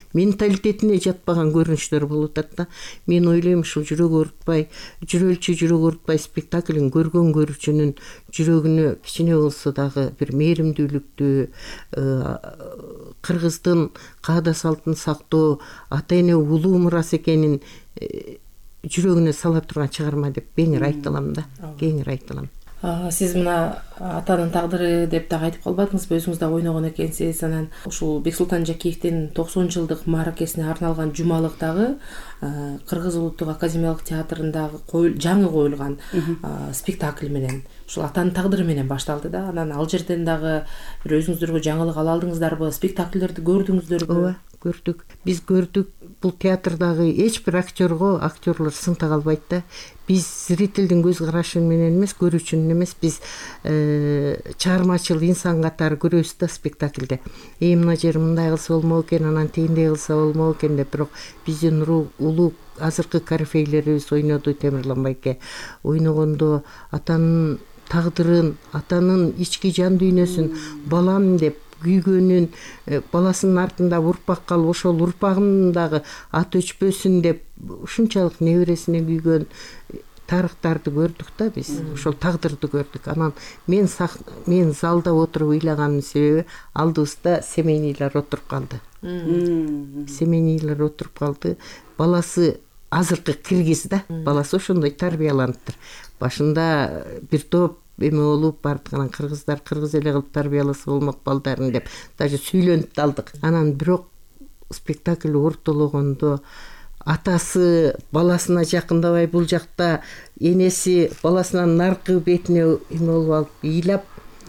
менталитетине жатпаган көрүнүштөр болуп атат да. Мен ойлойм ушул жүрөгү оорутпай спектаклин көргөн көрүүчүнүн жүрөгүнө кичине болсо дагы бир мээримдүүлүктү, кыргыздын каада салтын сактоо ата эне улуу мурас экенин жүрөгүнө сала турган чыгарма деп кеңири айта алам да. Кеңири айта алам. Сиз мына атанын тагдыры деп дагы айтып калбадыңызбы, өзүңүз дагы ойногон экенсиз. Анан ушул Бексултан Жакиевдин 90 жылдык мааракесине арналган жумалык дагы Кыргыз Улуттук академиялык театрындагы жаңы коюлган спектакль менен, ушул атанын тагдыры менен башталды да. Анан ал жерден дагы бир өзүңүздөргө жаңылык ала алдыңыздарбы? Спектакльдерди көрдүңүздөрбү? Ооба, көрдүк. Биз көрдүк. Бул театрдагы эч бир актерлор сынта калбайт да. Биз зрителдин көз карашы менен эмес, көрүүчүнүн эмес, биз чыгармачыл инсан катары көрөбүз да спектакльде. Мына жери мындай кылса болмок экен, анан тигиндей кылса болмок экен деп, бирок биздин улуу азыркы корифейлерибиз ойноду. Темирлан Байке ойногондо атанын тагдырын, атанын ички жан дүйнөсүн балам деп күйгөнүн, баласынын артында урпак калып, ошол урпагым дагы ат өчпөсүн деп ушунчалык небересине күйгөн тарыхтарды көрдүк да биз. Ошол тагдырды көрдүк. Анан мен залда отуруп ыйлаганымдын себеби алдыбызда семейныйлар отуруп калды. Семейныйлар отуруп калды. Баласы азыркы киргиз да, баласы ошондой тарбияланыптыр. Башында бир топ эме болуп бардык, анан кыргыздар кыргыз эле кылып тарбияласа болмок балдарын деп даже сүйлөнүп далдык. Анан бирок спектакль ортологондо атасы баласына жакындабай, бул жакта энеси баласынын наркы бетине эме болуп алып ыйлап,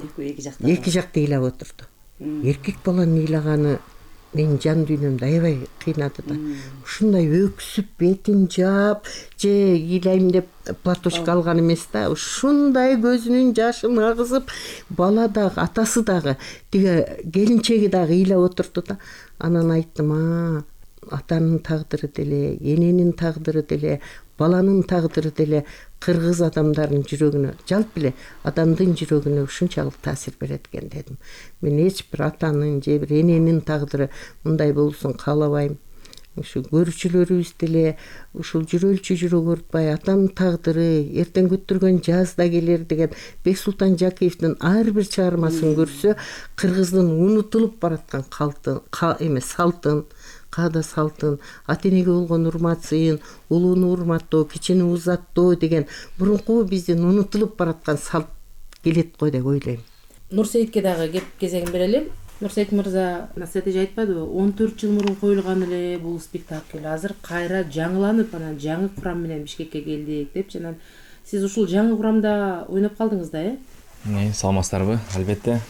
эки жакта ыйлап отурду. Эркек баланын ыйлаганы менин жан дүйнөмдү аябай кыйнады да. Ушундай өксүп бетин жаап, же ыйлайм деп платочка алган эмес да. Ушундай көзүнүн жашын агызып, бала дагы, атасы дагы, тиги келинчеги дагы ыйлап отурду да. Анан айттым, атанын тагдыры деле, эненин тагдыры деле, баланын тагдыры деле кыргыз адамдарынын жүрөгүнө, жалпы эле адамдын жүрөгүнө ушунчалык таасир берет экен дедим. Мен эч бир атанын же бир эненин тагдыры мындай болсун каалабайм. Ушу көрүүчүлөрүбүз деле ушул жүрөлчү жүрөк оорутпай, атанын тагдыры эртең күттүргөн жазда келер деген Бексултан Жакиевдин ар бир чыгармасын көрсө, кыргыздын унутулуп бараткан салтын, каада салтын, ата энеге болгон урматсын, улууну урматтоо, кичини узаттоо деген мурунку биздин унутулуп бараткан салт келет го деп ойлойм. Нурсейитке дагы кеп кезегин берели. Нурсейит мырза, сиз эже айтпадыбы, 14 жыл мурун коюлган эле бул спектакль азыр кайра жаңыланып, анан жаңы курам менен Бишкекке келдик депчи. Анан сиз ушул жаңы курамда ойноп калдыңыз да, Саламатсыздарбы? Албетте.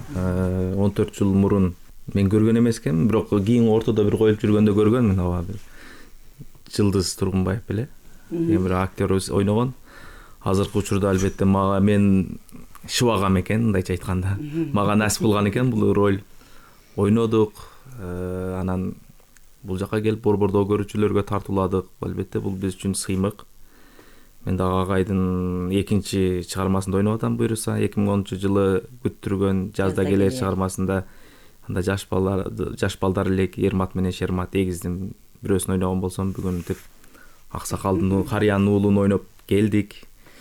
14 жыл мурун мен көргөн эмес экенмин, бирок кийин ортодо бир коюлуп жүргөндө көргөнмүн. Ооба, бир Жылдыз Тургунбаев беле, бир актерибиз ойногон. Азыркы учурда албетте мен шыбагам экен, мындайча айтканда. Мага насип кылган экен бул роль. Ойнодук, анан бул жака келип борбордогу көрүүчүлөргө тартууладык. Албетте бул биз үчүн сыймык. Мен дагы агайдын экинчи чыгармасында ойноп атам буюрса, 2010-жылы күттүргөн жазда келер чыгармасында. Анда жаш балдар элек Ермат менен Шермат эгиздин бирөөсүн ойногон болсом, бүгүн тип аксакалдын карыянын уулун ойноп келдик.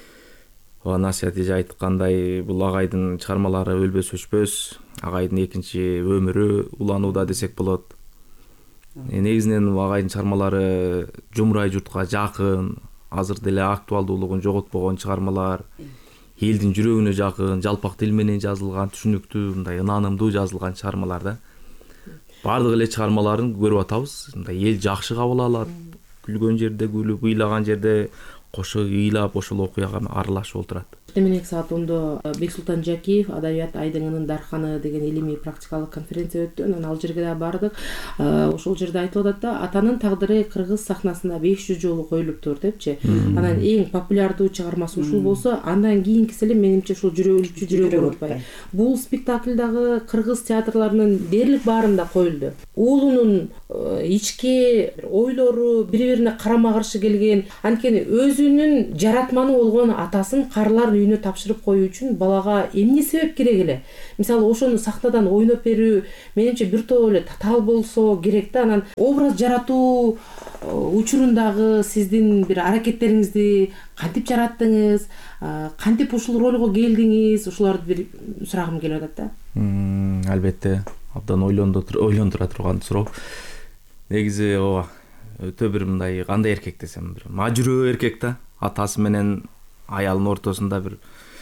Насият эже айткандай, бул агайдын чыгармалары өлбөс өчпөс, агайдын экинчи өмүрү уланууда десек болот. Негизинен агайдын чыгармалары жумурай журтка жакын, азыр деле актуалдуулугун жоготпогон чыгармалар, элдин жүрөгүнө жакын, жалпак тил менен жазылган, түшүнүктүү, мындай ынанымдуу жазылган чыгармалар да. Бардык эле чыгармаларын көрүп атабыз. Мындай эл жакшы кабыл алат. Күлгөн жерде күлүп, ыйлаган жерде кошо ыйлап, ошол окуяга аралашып отурат. Менен саат 10-до Бексултан Жакиев Адабият айдыңынын дарканы деген илимий практикалык конференция өттү. Анан ал жерге да бардык. Ошол жерде айтылып атат да, атанын тагдыры кыргыз сахнасында 500 жолу коюлуптур депчи. Анан эң популярдуу чыгармасы ушул болсо, андан кийинкиси эле менимче ушул жүрөлчү жүрөк оорутпай. Бул спектакль дагы кыргыз театрларынын дээрлик баарында коюлду. Уулунун ички ойлору бири бирине карама каршы келген, анткени өзүнүн жаратманы болгон атасын карылардын үйүнө тапшырып коюу үчүн балага эмне себеп керек эле? Мисалы ошону сахнадан ойноп берүү менимче бир топ эле татаал болсо керек да. Анан образ жаратуу учурундагы сиздин бир аракеттериңизди кантип жараттыңыз, кантип ушул ролго келдиңиз? Ушуларды бир сурагым келип атат да. Албетте, абдан ойлондура турган суроо. Негизи ооба, өтө бир мындай кандай эркек десем, бир мажүрөө эркек да. Атасы менен аялынын ортосунда бир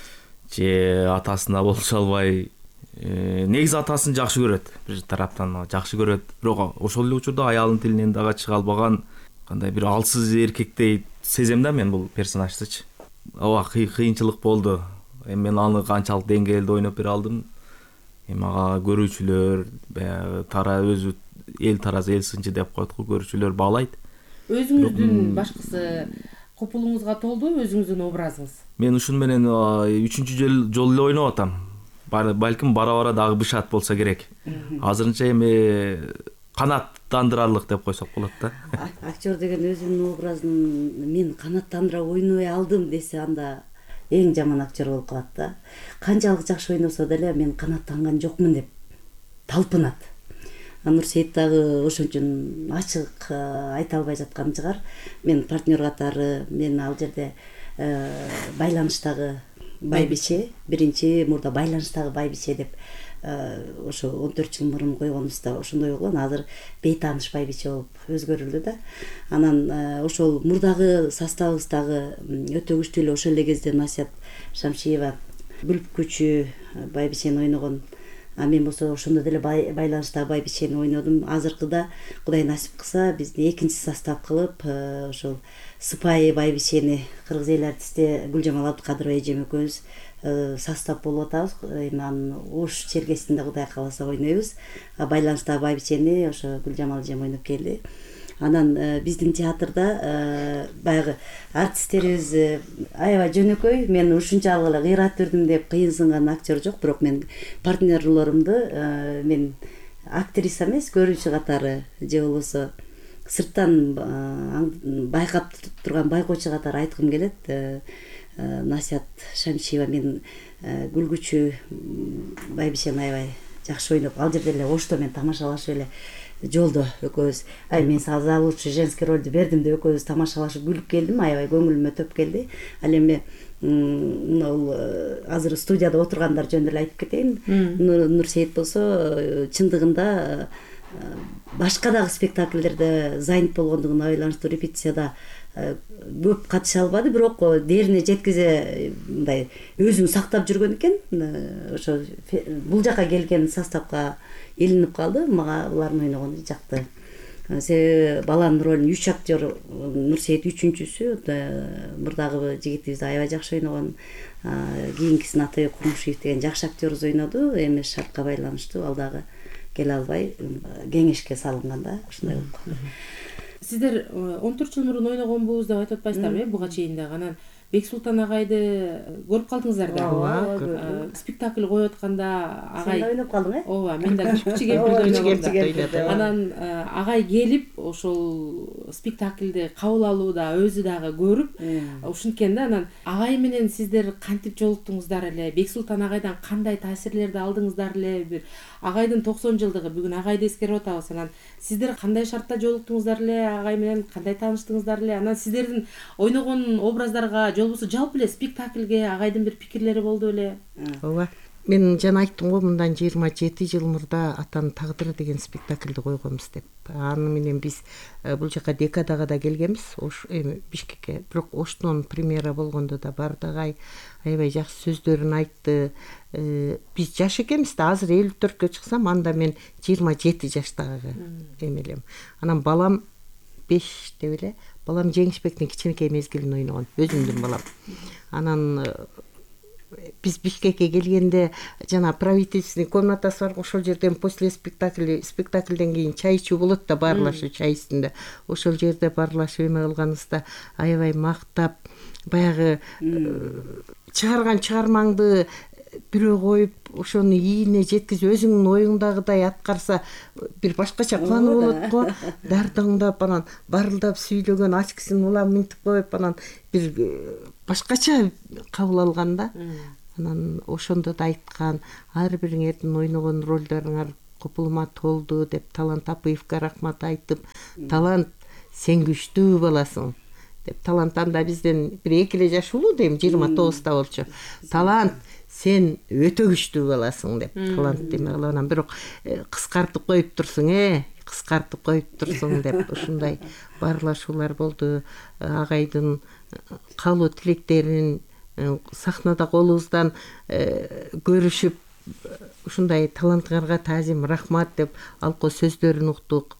же атасына болуша албай, негизи атасын жакшы көрөт, бир тараптан жакшы көрөт, бирок ошол эле учурда аялынын тилинен дагы чыга албаган кандай бир алсыз эркектей сезем да мен бул персонаждычы. Ооба, кыйынчылык болду. Эми мен аны канчалык деңгээлде ойноп бере алдым? Эми ага көрүүчүлөр, баягы өзү эл таразы эл сынчы деп коет го, көрүүчүлөр баалайт. Өзүңүздүн башкысы купулуңузга толду, өзүңүздүн образыңыз? Мен ушун менен 3-жолу эле ойноп атам. Балким бара-бара дагы бышат болсо керек. Азырынча эми канааттандырарлык деп койсок болот да. Актер деген өзүнүн образын мен канааттандыра ойнобой алдым десе, анда эң жаман актер болуп калат да. Канчалык жакшы ойносо деле мен канааттанган жокмун деп талпынат. Нурсейит дагы ошон үчүн ачык айта албай жаткан чыгар. Мен партнер катары, мен ал жерде байланыштагы байбише, биринчи мурда байланыштагы байбише деп ошо 14 жыл мурун койгонубузда ошондой болгон. Азыр бейтааныш байбише болуп өзгөрүлдү да. Анан ошол мурдагы составыбыздагы өтө күчтүү эле ошол эле кезде Насият Шамшиева бүлүпкүчү байбишени ойногон. Мен болсо ошондо деле байланыштагы байбишени ойнодум. Азыркыда Кудай насип кылса бизди экинчи состав кылып, ошол сыпайы байбишени кыргыз эл артисти Гүлжамал Абдыкадырова эжем экөөбүз состав болуп атабыз. Эми анын Ош чергесинде Кудай кааласа ойнойбуз. Байланыштагы байбишени ошо Гүлжамал эжем ойноп келди. Анан биздин театрда баягы артисттерибиз аябай жөнөкөй. Мен ушунчалык эле кыйрат үрдүм деп кыйынсынган актер жок, бирок мен партнерлорумду мен актриса эмес, көрүүчү катары же болбосо сырттан байкап турган байкоочу катары айткым келет. Насият Шамшиева мен күлгүчү байбишени аябай жакшы ойноп, ал жерде эле Ошто мен тамашалашып эле жолдо экөөбүз, мен сага лучший женский ролду бердим деп экөөбүз тамашалашып күлүп келдим. Аябай көңүлүмө төп келди. Ал эми азыр студияда отургандар жөнүндө эле айтып кетейин. Нурсейит болсо чындыгында башка дагы спектакльдерде занят болгондугуна байланыштуу репетицияда көп катыша албады, бирок дээрине жеткизе мындай өзүн сактап жүргөн экен. Ошо бул жака келген составга илинип калды. Мага булардын ойногону жакты. Себеби баланын ролун 3 актер, Нурсейит 3-үчүсү, мурдагы жигитибиз аябай жакшы ойногон. Кийинкисин Атай Курмушев деген жакшы актерибиз ойноду. Эми шартка байланыштуу ал дагы келе албай кеңешке салынганда ушундай болуп калды. Сиздер 14 жыл мурун ойногонбуз деп айтып атпайсыздарбы, буга чейин дагы? Анан Бексултан агайды көрүп калдыңыздар да. Ооба, спектакль коюп атканда агай ойноп калдың, ооба, мен да кичи кемпирди ойногом. Анан агай келип ошол спектакльди кабыл алууда өзү дагы көрүп, ушинткен да. Анан агай менен сиздер кантип жолуктуңуздар эле? Бексултан агайдан кандай таасирлерди алдыңыздар эле? Бир агайдын 90 жылдыгы, бүгүн агайды эскерип атабыз. Анан сиздер кандай шартта жолуктуңуздар эле агай менен, кандай тааныштыңыздар эле? Анан сиздердин ойногон образдарга же болбосо жалпы эле спектакльге агайдын бир пикирлери болду беле? Ооба. Мен жана айттым го, мындан 27 жыл мурда Атанын тагдыры деген спектакльди койгонбуз деп. Аны менен биз бул жака декадага да келгенбиз, эми Бишкекке. Бирок Оштон премьера болгондо да барды агай, аябай жакшы сөздөрүн айтты. Биз жаш экенбиз да, азыр 54кө чыксам, анда мен 27 жаштагы эмелем. Анан балам 5 деп эле. Балам Жеңишбектин кичинекей мезгилин ойногон, өзүмдүн балам. Анан биз Бишкекке келгенде жана правительственный комнатасы бар, ошол жерден после спектакльден кийин чай ичүү болот да, баарлашуу чай үстүндө. Ошол жерде баарлашып эме кылганыбызда аябай мактап, баягы чыгарган чыгармаңды бирөө коюп ошону ийине жеткизип өзүңдүн оюңдагыдай аткарса бир башкача кубануу болот го. Дардаңдап анан барылдап сүйлөгөн очкисин улам мынтип коюп анан бир башкача кабыл алган да. Анан ошондо да айткан, ар бириңердин ойногон ролдоруңар купулума толду деп Талант Апыевге рахмат айтып, Талант сен күчтүү баласың деп. Талант анда бизден бир 2 эле жаш улуу дейм, 29 болчу. Талант сен өтө күчтүү баласың деп. Талант деме анан бирок кыскартып коюп турсуң, кыскартып коюп турсуң деп ушундай баарлашуулар болду. Агайдын каалоо тилектерин сахнада колубуздан көрүшүп ушундай талантыңарга таазим рахмат деп алкоо сөздөрүн уктук.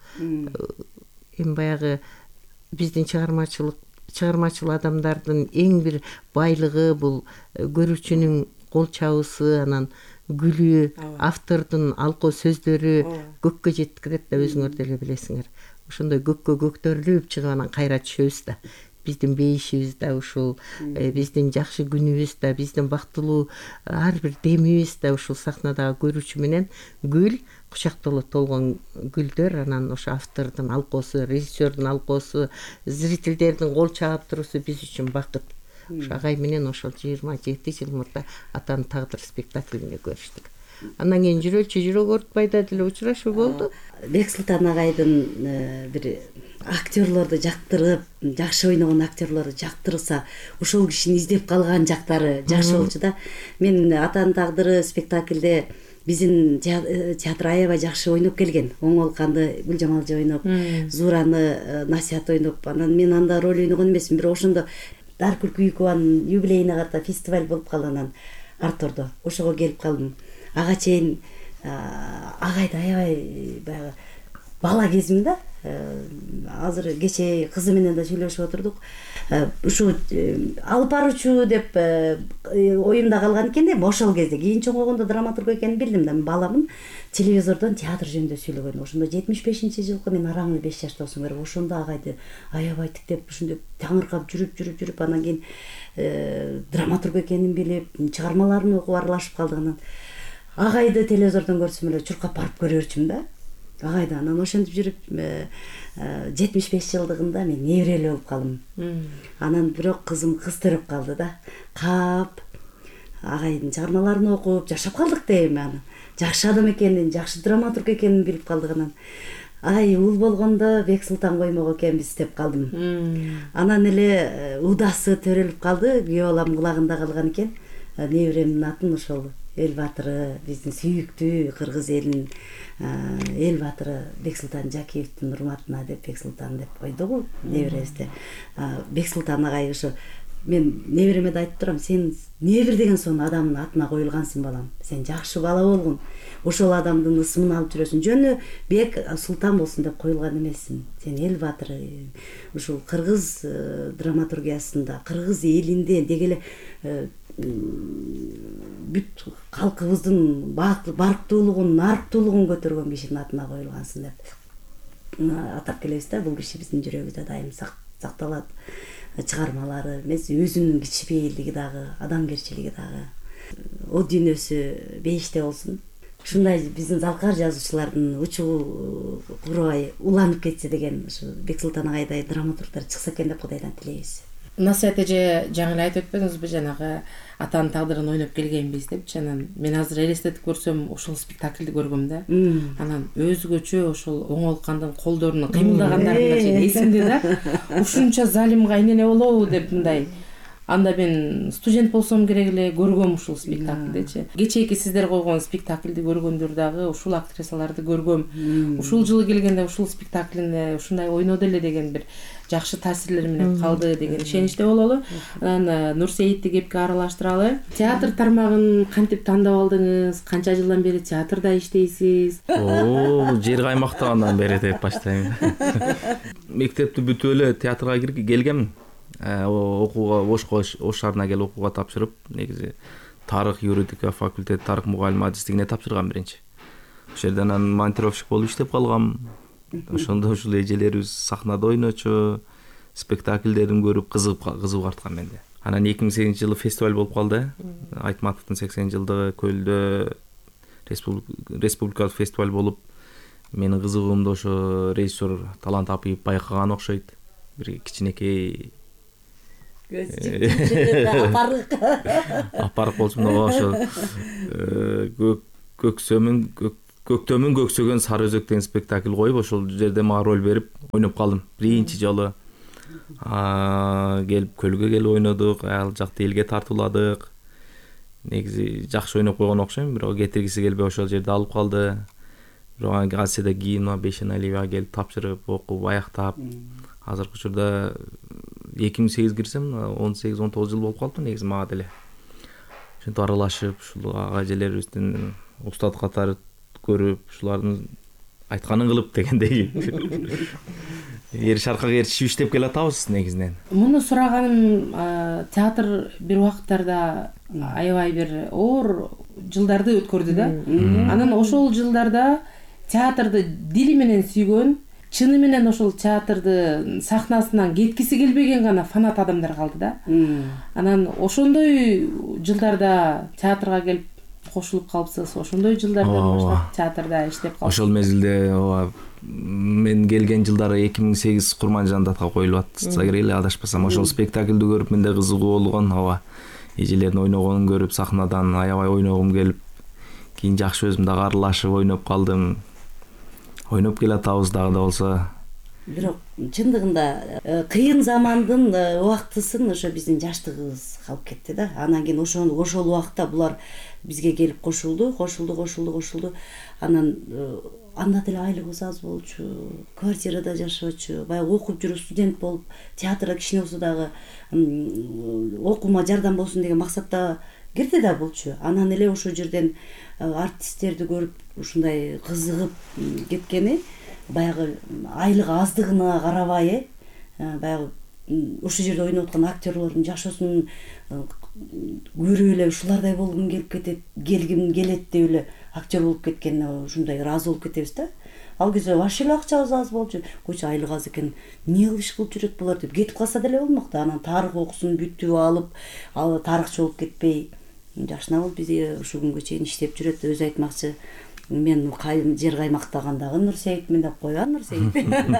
Эми баягы биздин чыгармачыл адамдардын эң бир байлыгы бул көрүүчүнүн кол чабысы, анан күлүү, автордун алкоо сөздөрү көккө жеткирет да, өзүңөр деле билесиңер. Ошондой көккө көктөрүлүп чыгып анан кайра түшөбүз да. Биздин бейишибиз да ушул, биздин жакшы күнүбүз да, биздин бактылуу ар бир демибиз да ушул сахнадагы көрүүчү менен гүл, кучактоло толгон гүлдөр, анан ошо автордун алкоосу, режиссердун алкоосу, зрительдердин кол чаап туруусу биз үчүн бакыт. Ошо агай менен ошол 27 жыл мурда Атанын тагдыры спектаклинде көрүштүк. Андан кийин жүрөк оорутпайда деле учурашуу болду. Бексултан агайдын бир актерлорду жактырып, жакшы ойногон актерлорду жактырса, ошол кишини издеп калган жактары жакшы болчу да. Мен Атанын тагдыры спектаклде биздин театр аябай жакшы ойноп келген. Оңолканды Гүлжамалжы ойноп, Зураны Насият ойноп, анан мен анда роль ойногон эмесмин, бирок ошондо Даркүл Күйүкованын юбилейине карата фестиваль болуп калды анан Артордо. Ошого келип калдым. Ага чейин агайды аябай баягы бала кезим да. Азыр кечээ кызы менен да сүйлөшүп отурдук. Ушу алып баруучу деп оюмда калган экен да, ошол кезде. Кийин чоңойгондо драматург экенин билдим да. Мен баламын, телевизордон театр жөнүндө сүйлөгөн. Ошондо 75-жылкы мен араңы 5 жаштасым керек. Ошондо агайды аябай тиктеп ушундай таңыркап жүрүп анан кийин драматург экенин билип, чыгармаларын окуп аралашып калдык. Анан агайды телевизордон көрсөм эле чуркап барып көрө берчүмүн да. Агайды анан ошентип жүрүп 75 жылдыгында мен неберелүү болуп калдым. Анан бирок кызым кыз төрөп калды да. Кап агайдын чыгармаларын окуп жашап калдык дейм аны. Жакшы адам экенин, жакшы драматург экенин билип калдык анан. Ай, уул болгондо Бексултан коймок экенбиз деп калдым. Анан эле удасы төрөлүп калды, күйөө балам кулагында калган экен. Неберемдин атын ошол эл баатыры, биздин сүйүктүү кыргыз элинин эл баатыры Бексултан Жакиевдин урматына деп Бексултан деп койдугу неберебизде. Бексултан агай ошо мен небереме да айтып турам, сен небер деген сонун адамдын атына коюлгансың балам. Сен жакшы бала болгун. Ошол адамдын ысымын алып жүрөсүң. Жөнү Бек Султан болсун деп коюлган эмессиң. Сен эл баатыры. Ушул кыргыз драматургиясында, кыргыз элинде деги эле бүт калкыбыздын барктуулугун, нарктуулугун көтөргөн кишинин атына коюлгансың деп атап келебиз да. Бул киши биздин жүрөгүбүздө дайым сакталат. Чыгармалары эмес, өзүнүн кичипейилдиги дагы, адамгерчилиги дагы. О дүйнөсү бейиште болсун. Ушундай биздин залкар жазуучулардын учуу курабай уланып кетсе деген, ушу Бексултан агайдай драматургдар чыкса экен деп Кудайдан тилейбиз. Насият эже жаңы эле айтып өтпөдүңүзбү, жанагы Атанын тагдырын ойноп келгенбиз депчи. Анан мен азыр элестетип көрсөм ошол спектакльди көргөм да. Анан өзгөчө ошол оңолкандын колдорунун кыймылдагандарына чейин эсимде да. Ушунча залимга эмне болобу деп мындай. Анда мен студент болсом керек эле көргөм ушул спектакльдичи. Кечээки сиздер койгон спектакльди көргөндөр дагы ушул актрисаларды көргөм. Ушул жылы келгенде ушул спектакльде ушундай ойноду эле деген бир жакшы таасирлер менен калды деген ишеничте бололу. Анан Нурсейитти кепке аралаштыралы. Театр тармагын кантип тандап алдыңыз? Канча жылдан бери театрда иштейсиз? Жер каймактагандан бери деп баштайм. Мектепти бүтүп эле театрга келгем. Окууга Ош шаарына келип окууга тапшырып, негизи тарых, юридика факультет, тарых мугалим адистигине тапшыргам биринчи. Ошол жерден анан монтировщик болуп иштеп калгам. Ошондо ушул эжелерибиз сахнада ойночу, спектакльдерин көрүп кызыгып арткан менде. Анан 2008 жылы фестиваль болуп калды. Айтматовдун 80 жылдыгы Көлдө республикалык фестиваль болуп, менин кызыгуумду ошо режиссер Талант Апиев байкаган окшойт. Бир кичинекей апарык болчу, ошо көктөмүн көксөгөн сары өзөк деген спектакль коюп, ошол жерде мага роль берип ойноп калдым. Биринчи жолу келип көлгө келип ойнодук, ал жакта элге тартууладык. Негизи жакшы ойноп койгон окшойм, бирок кетиргиси келбей ошол жерде алып калды. Бирок азырда кийин Бейшеналиевага келип тапшырып, окуп, аяктап, азыркы учурда 2008 кирсем, 18-19 жыл болуп калды негизи мага деле. Ошентип аралашып, ушул ага эжелерибиздин устат катары көрүп, ушулардын айтканын кылып дегендей. Эриш аркага эришип иштеп келатабыз негизинен. Муну сураганым, театр бир убакыттарда аябай бир оор жылдарды өткөрдү да. Анан ошол жылдарда театрды дили менен сүйгөн, чыны менен ошол театрды сахнасынан кеткиси келбеген гана фанат адамдар калды да. Анан ошондой жылдарда театрга келип кошулуп калыпсыз, ошондой жылдарда баштап театрда иштеп калыпсыз. Ошол мезгилде мен келген жылдары 2008 Курманжан датка коюлуп атса керек эле, адашпасам. Ошол спектакльди көрүп менде кызыгуу болгон, эжелердин ойногонун көрүп, сахнадан аябай ойногум келип, кийин жакшы өзүм дагы аралашып ойноп калдым. Ойноп келатабыз дагы да болсо. Бирок чындыгында кыйын замандын убактысын ошо биздин жаштыгыбыз калып кетти да. Анан кийин ошол убакта булар бизге келип кошулду. Анан анда деле айлыгыбыз аз болчу, квартирада жашоочу, баягы окуп жүрүп студент болуп, театрда кичине болсо дагы окуума жардам болсун деген максатта кирди да болчу. Анан эле ошол жерден артисттерди көрүп ушундай кызыгып кеткени, баягы айлык аздыгына карабай, баягы ошол жерде ойноп аткан актерлордун жашоосун көрүп эле ушулардай болгум келгим келет деп эле актер болуп кеткенине ушундай ыраазы болуп кетебиз да. Ал кезде вообще эле акчабыз аз болчу. Койчу айлык аз экен, эмне кылып иш кылып жүрөт булар деп кетип калса деле болмок да. Анан тарых окусун бүтүп алып, ал тарыхчы болуп кетпей, жашына болуп биз ушул күнгө чейин иштеп жүрөт. Өзү айтмакчы, мен жер каймактагандагы Нурсейитмин деп койган Нурсейит.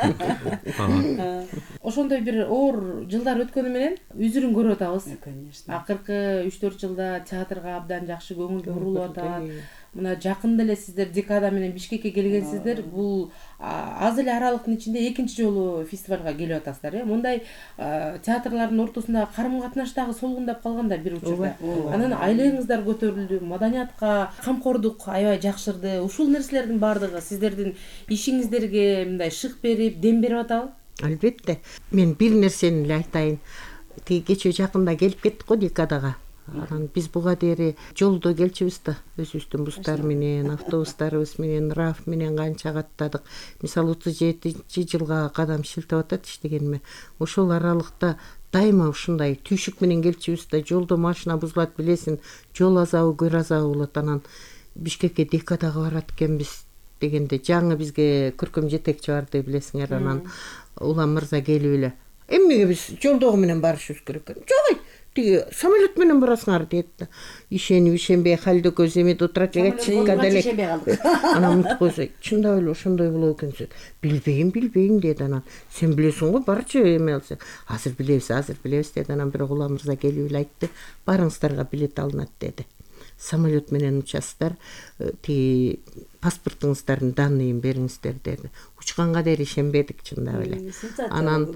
Ошондой бир оор жылдар өткөнү менен үзүрүн көрүп атабыз. Конечно. Акыркы 3-4 жылда театрга абдан жакшы көңүл бурулуп атат. Мына жакында эле сиздер Декада менен Бишкекке келгенсиздер. Бул аз эле аралыктын ичинде экинчи жолу фестивалга келип атасыздар. Мындай театрлардын ортосундагы карым-катнаш дагы солгундап калганда бир учурда. Анан айлыгыңыздар көтөрүлдү, маданиятка камкордук аябай жакшырды. Ушул нерселердин баардыгы сиздердин ишиңиздерге мындай шык берип, дем берип атабы? Албетте. Мен бир нерсени эле айтайын. Кечээ жакында келип кеттик го Декадага. Анан биз буга дейри жолдо келчүбүз да, өзүбүздүн бустар менен, автобустарыбыз менен, РАФ менен канча каттадык. Мисалы 37 жылга кадам шилтеп атат иштегениме. Ошол аралыкта дайыма ушундай түйшүк менен келчүбүз да, жолдо машина бузулат, билесиң, жол азабы, көр азабы болот. Анан Бишкекке Декадага барат экенбиз дегенде жаңы бизге көркөм жетекчи барды, билесиңер. Анан Улам мырза келип эле, эмнеге биз жолдогу менен барышыбыз керек экен? Жок, тиги самолет менен барасыңар дейт да. Ишенбей Халдөкөз эметип отурат эле, чыкка деле. Анан мынтип койсо, чындап эле ошондой болот экенсиң. Билбейм дейт. Анан сен билесиң го, барчы эме алсаң. Азыр билебиз дейт. Анан бирок Улам мырза келип эле айтты, барыңыздарга билет алынат деди. Самолет менен учасыздар, тиги паспортуңуздардын данныйын бериңиздер деди. Учканга дейин ишенбедик чындап эле. Анан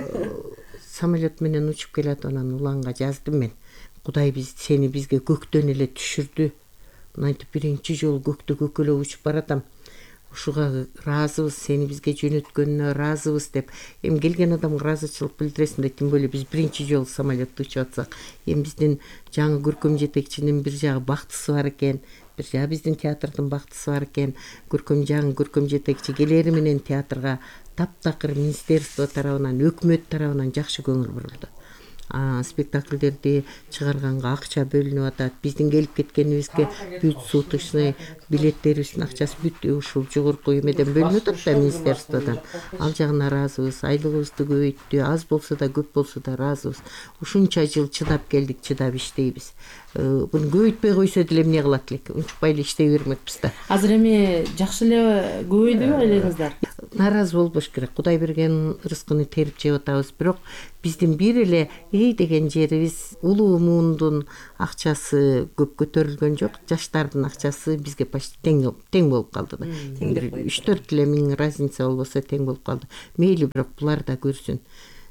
самолет менен учуп келет. Анан Уланга жаздым мен. Кудай сени бизге көктөн эле түшүрдү. Мынтип биринчи жолу көктө көкөлөп учуп баратам. Ушуга ыраазыбыз, сени бизге жөнөткөнүнө ыраазыбыз деп. Эми келген адамга ыраазычылык билдиресиң да, тим более биз биринчи жолу самолетте учуп атсак. Эми биздин жаңы көркөм жетекчинин бир жагы бактысы бар экен, бир жагы биздин театрдын бактысы бар экен. Жаңы көркөм жетекчи келери менен театрга таптакыр министерство тарабынан, өкмөт тарабынан жакшы көңүл бурулду. спектакльдерди чыгарганга акча бөлүнүп атат. Биздин келип кеткенибизге бүт суточный билеттерибиздин акчасы бүт ушул жогорку эмеден бөлүнүп атат да, министерстводон. Ал жагына ыраазыбыз. Айлыгыбызды көбөйттү, аз болсо да көп болсо да ыраазыбыз. Ушунча жыл чыдап келдик, чыдап иштейбиз. Буну көбөйтпөй койсо деле эмне кылат элек? Унчукпай эле иштей бермекпиз да. Азыр эми жакшы эле көбөйдүбү айлыгыңыздар? Нааразы болбош керек. Кудай берген рызкыны терип жеп атабыз. Бирок биздин бир эле деген жерибиз, улуу муундун акчасы көп көтөрүлгөн жок. Жаштардын акчасы бизге почти тең болуп калды да. Бир 3-4 эле миң разница болбосо тең болуп калды. Мейли, бирок булар да көрсүн.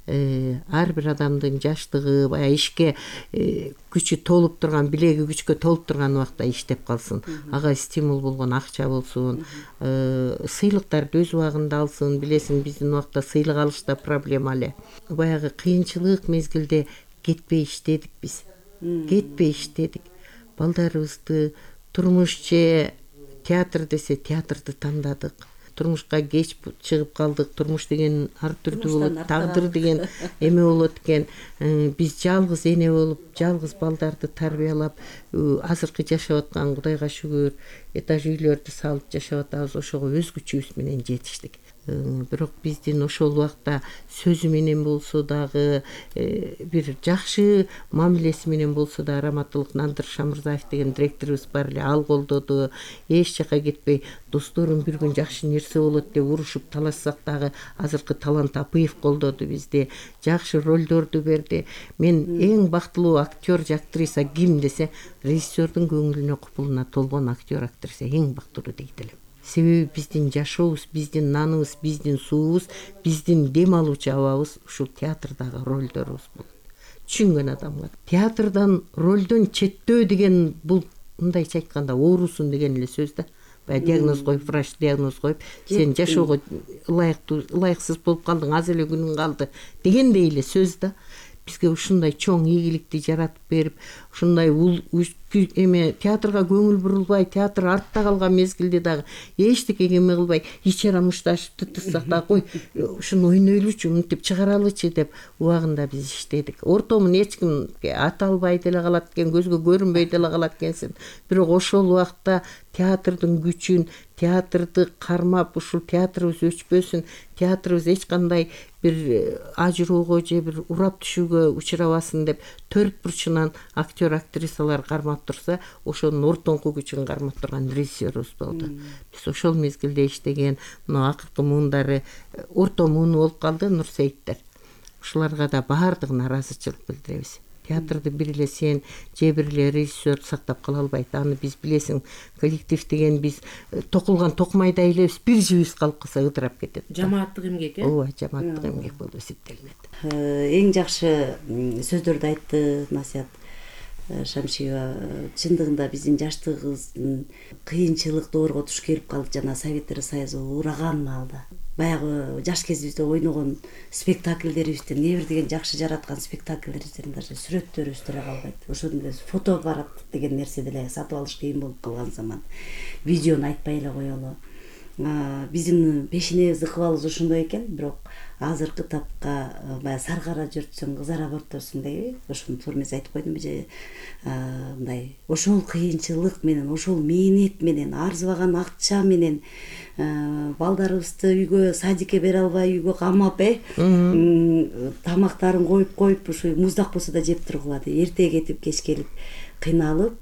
Ар бир адамдын жаштыгы, баягы ишке күчү толуп турган, билеги күчкө толуп турган убакта иштеп калсын. Ага стимул болгон акча болсун. Сыйлыктарды өз убагында алсын. Билесиң, биздин убакта сыйлык алышта проблема эле. Баягы кыйынчылык мезгилде кетпей иштедик биз. Кетпей иштедик. Балдарыбызды турмуш же театр десе театрды тандадык. Турмушка кеч чыгып калдык. Турмуш деген ар түрдүү болот, тагдыр деген эме болот экен. Биз жалгыз эне болуп, жалгыз балдарды тарбиялап, азыркы жашап аткан, Кудайга шүгүр, этаж үйлөрдү салып жашап атабыз. Ошого өз күчүбүз менен жетиштик. Бирок биздин ошол убакта сөзү менен болсо дагы, бир жакшы мамилеси менен болсо да, Раматылык Нандыр Шамырзаев деген директорубуз бар эле, ал колдоду. Эч жака кетпей, досторум бир күн жакшы нерсе болот деп урушуп талашсак дагы, азыркы Талант Апыев колдоду бизди. Жакшы ролдорду берди. Мен эң бактылуу актер же актриса ким десе, режиссердун көңүлүнө купулуна толгон актер актриса эң бактылуу дейт элем. Себеби биздин жашообуз, биздин наныбыз, биздин суубуз, биздин дем алуучу абабыз ушул театрдагы ролдорубуз болот. Түшүнгөн адамга театрдан, ролдон четтөө деген бул мындайча айтканда оорусун деген эле сөз да. Баягы диагноз коюп, врач диагноз коюп, сен жашоого ылайыксыз болуп калдың, аз эле күнүң калды дегендей эле сөз да. Бизге ушундай чоң ийгиликти жаратып берип, ушундай эме театрга көңүл бурулбай, театр артта калган мезгилде дагы эчтекеге эме кылбай, ичара мушташып тытырсак да, кой, ушуну ойнойлучу, мынтип чыгаралычы деп убагында биз иштедик. Ортомун эч ким ата албай деле калат экен, көзгө көрүнбөй деле калат экенсин. Бирок ошол убакта театрдын күчүн, театрды кармап, ушул театрыбыз өчпөсүн, театрыбыз эч кандай бир ажыроого же бир урап түшүүгө учурабасын деп төрт бурчунан актер актрисалар кармап турса, ошонун ортоңку күчүн кармап турган режиссерубуз болду. Биз ошол мезгилде иштеген, мына акыркы муундары орто мууну болуп калды, Нурсейиттер. Ушуларга да баардыгына ыраазычылык билдиребиз. Театрды бир эле сен же бир эле режиссер сактап кала албайт. Аны биз билесиң, коллектив деген биз токулган токмайдай элебиз, бир жибиз калып калса ыдырап кетет. Жамааттык эмгек, Ооба, жамааттык эмгек болуп эсептелинет. Эң жакшы сөздөрдү айтты Насият Шамшиева. Чындыгында биздин жаштыгыбыздын кыйынчылык доорго туш келип калды, жана Советтер Союзу ураган маалда. Баягы жаш кезибизде ойногон спектакльдерибизден, небир деген жакшы жараткан спектакльдерибизден даже сүрөттөрүбүз деле калбайт. Ошондо эле фотоаппарат деген нерсе деле сатып алыш кыйын болуп калган заман. Видеону айтпай эле коелу. Биздин пешенебиз ыкыбалыбыз ошондой экен, бирок азыркы тапка баягы саргара жөртсөң, кызара борторсуң дейби. Ошону туура эмес айтып койдумбу же мындай ошол кыйынчылык менен, ошол мээнет менен, арзыбаган акча менен балдарыбызды үйгө, садикке бере албай, үйгө камап, тамактарын коюп, ушу муздак болсо да жеп тургула деп, эрте кетип, кеч келип, кыйналып,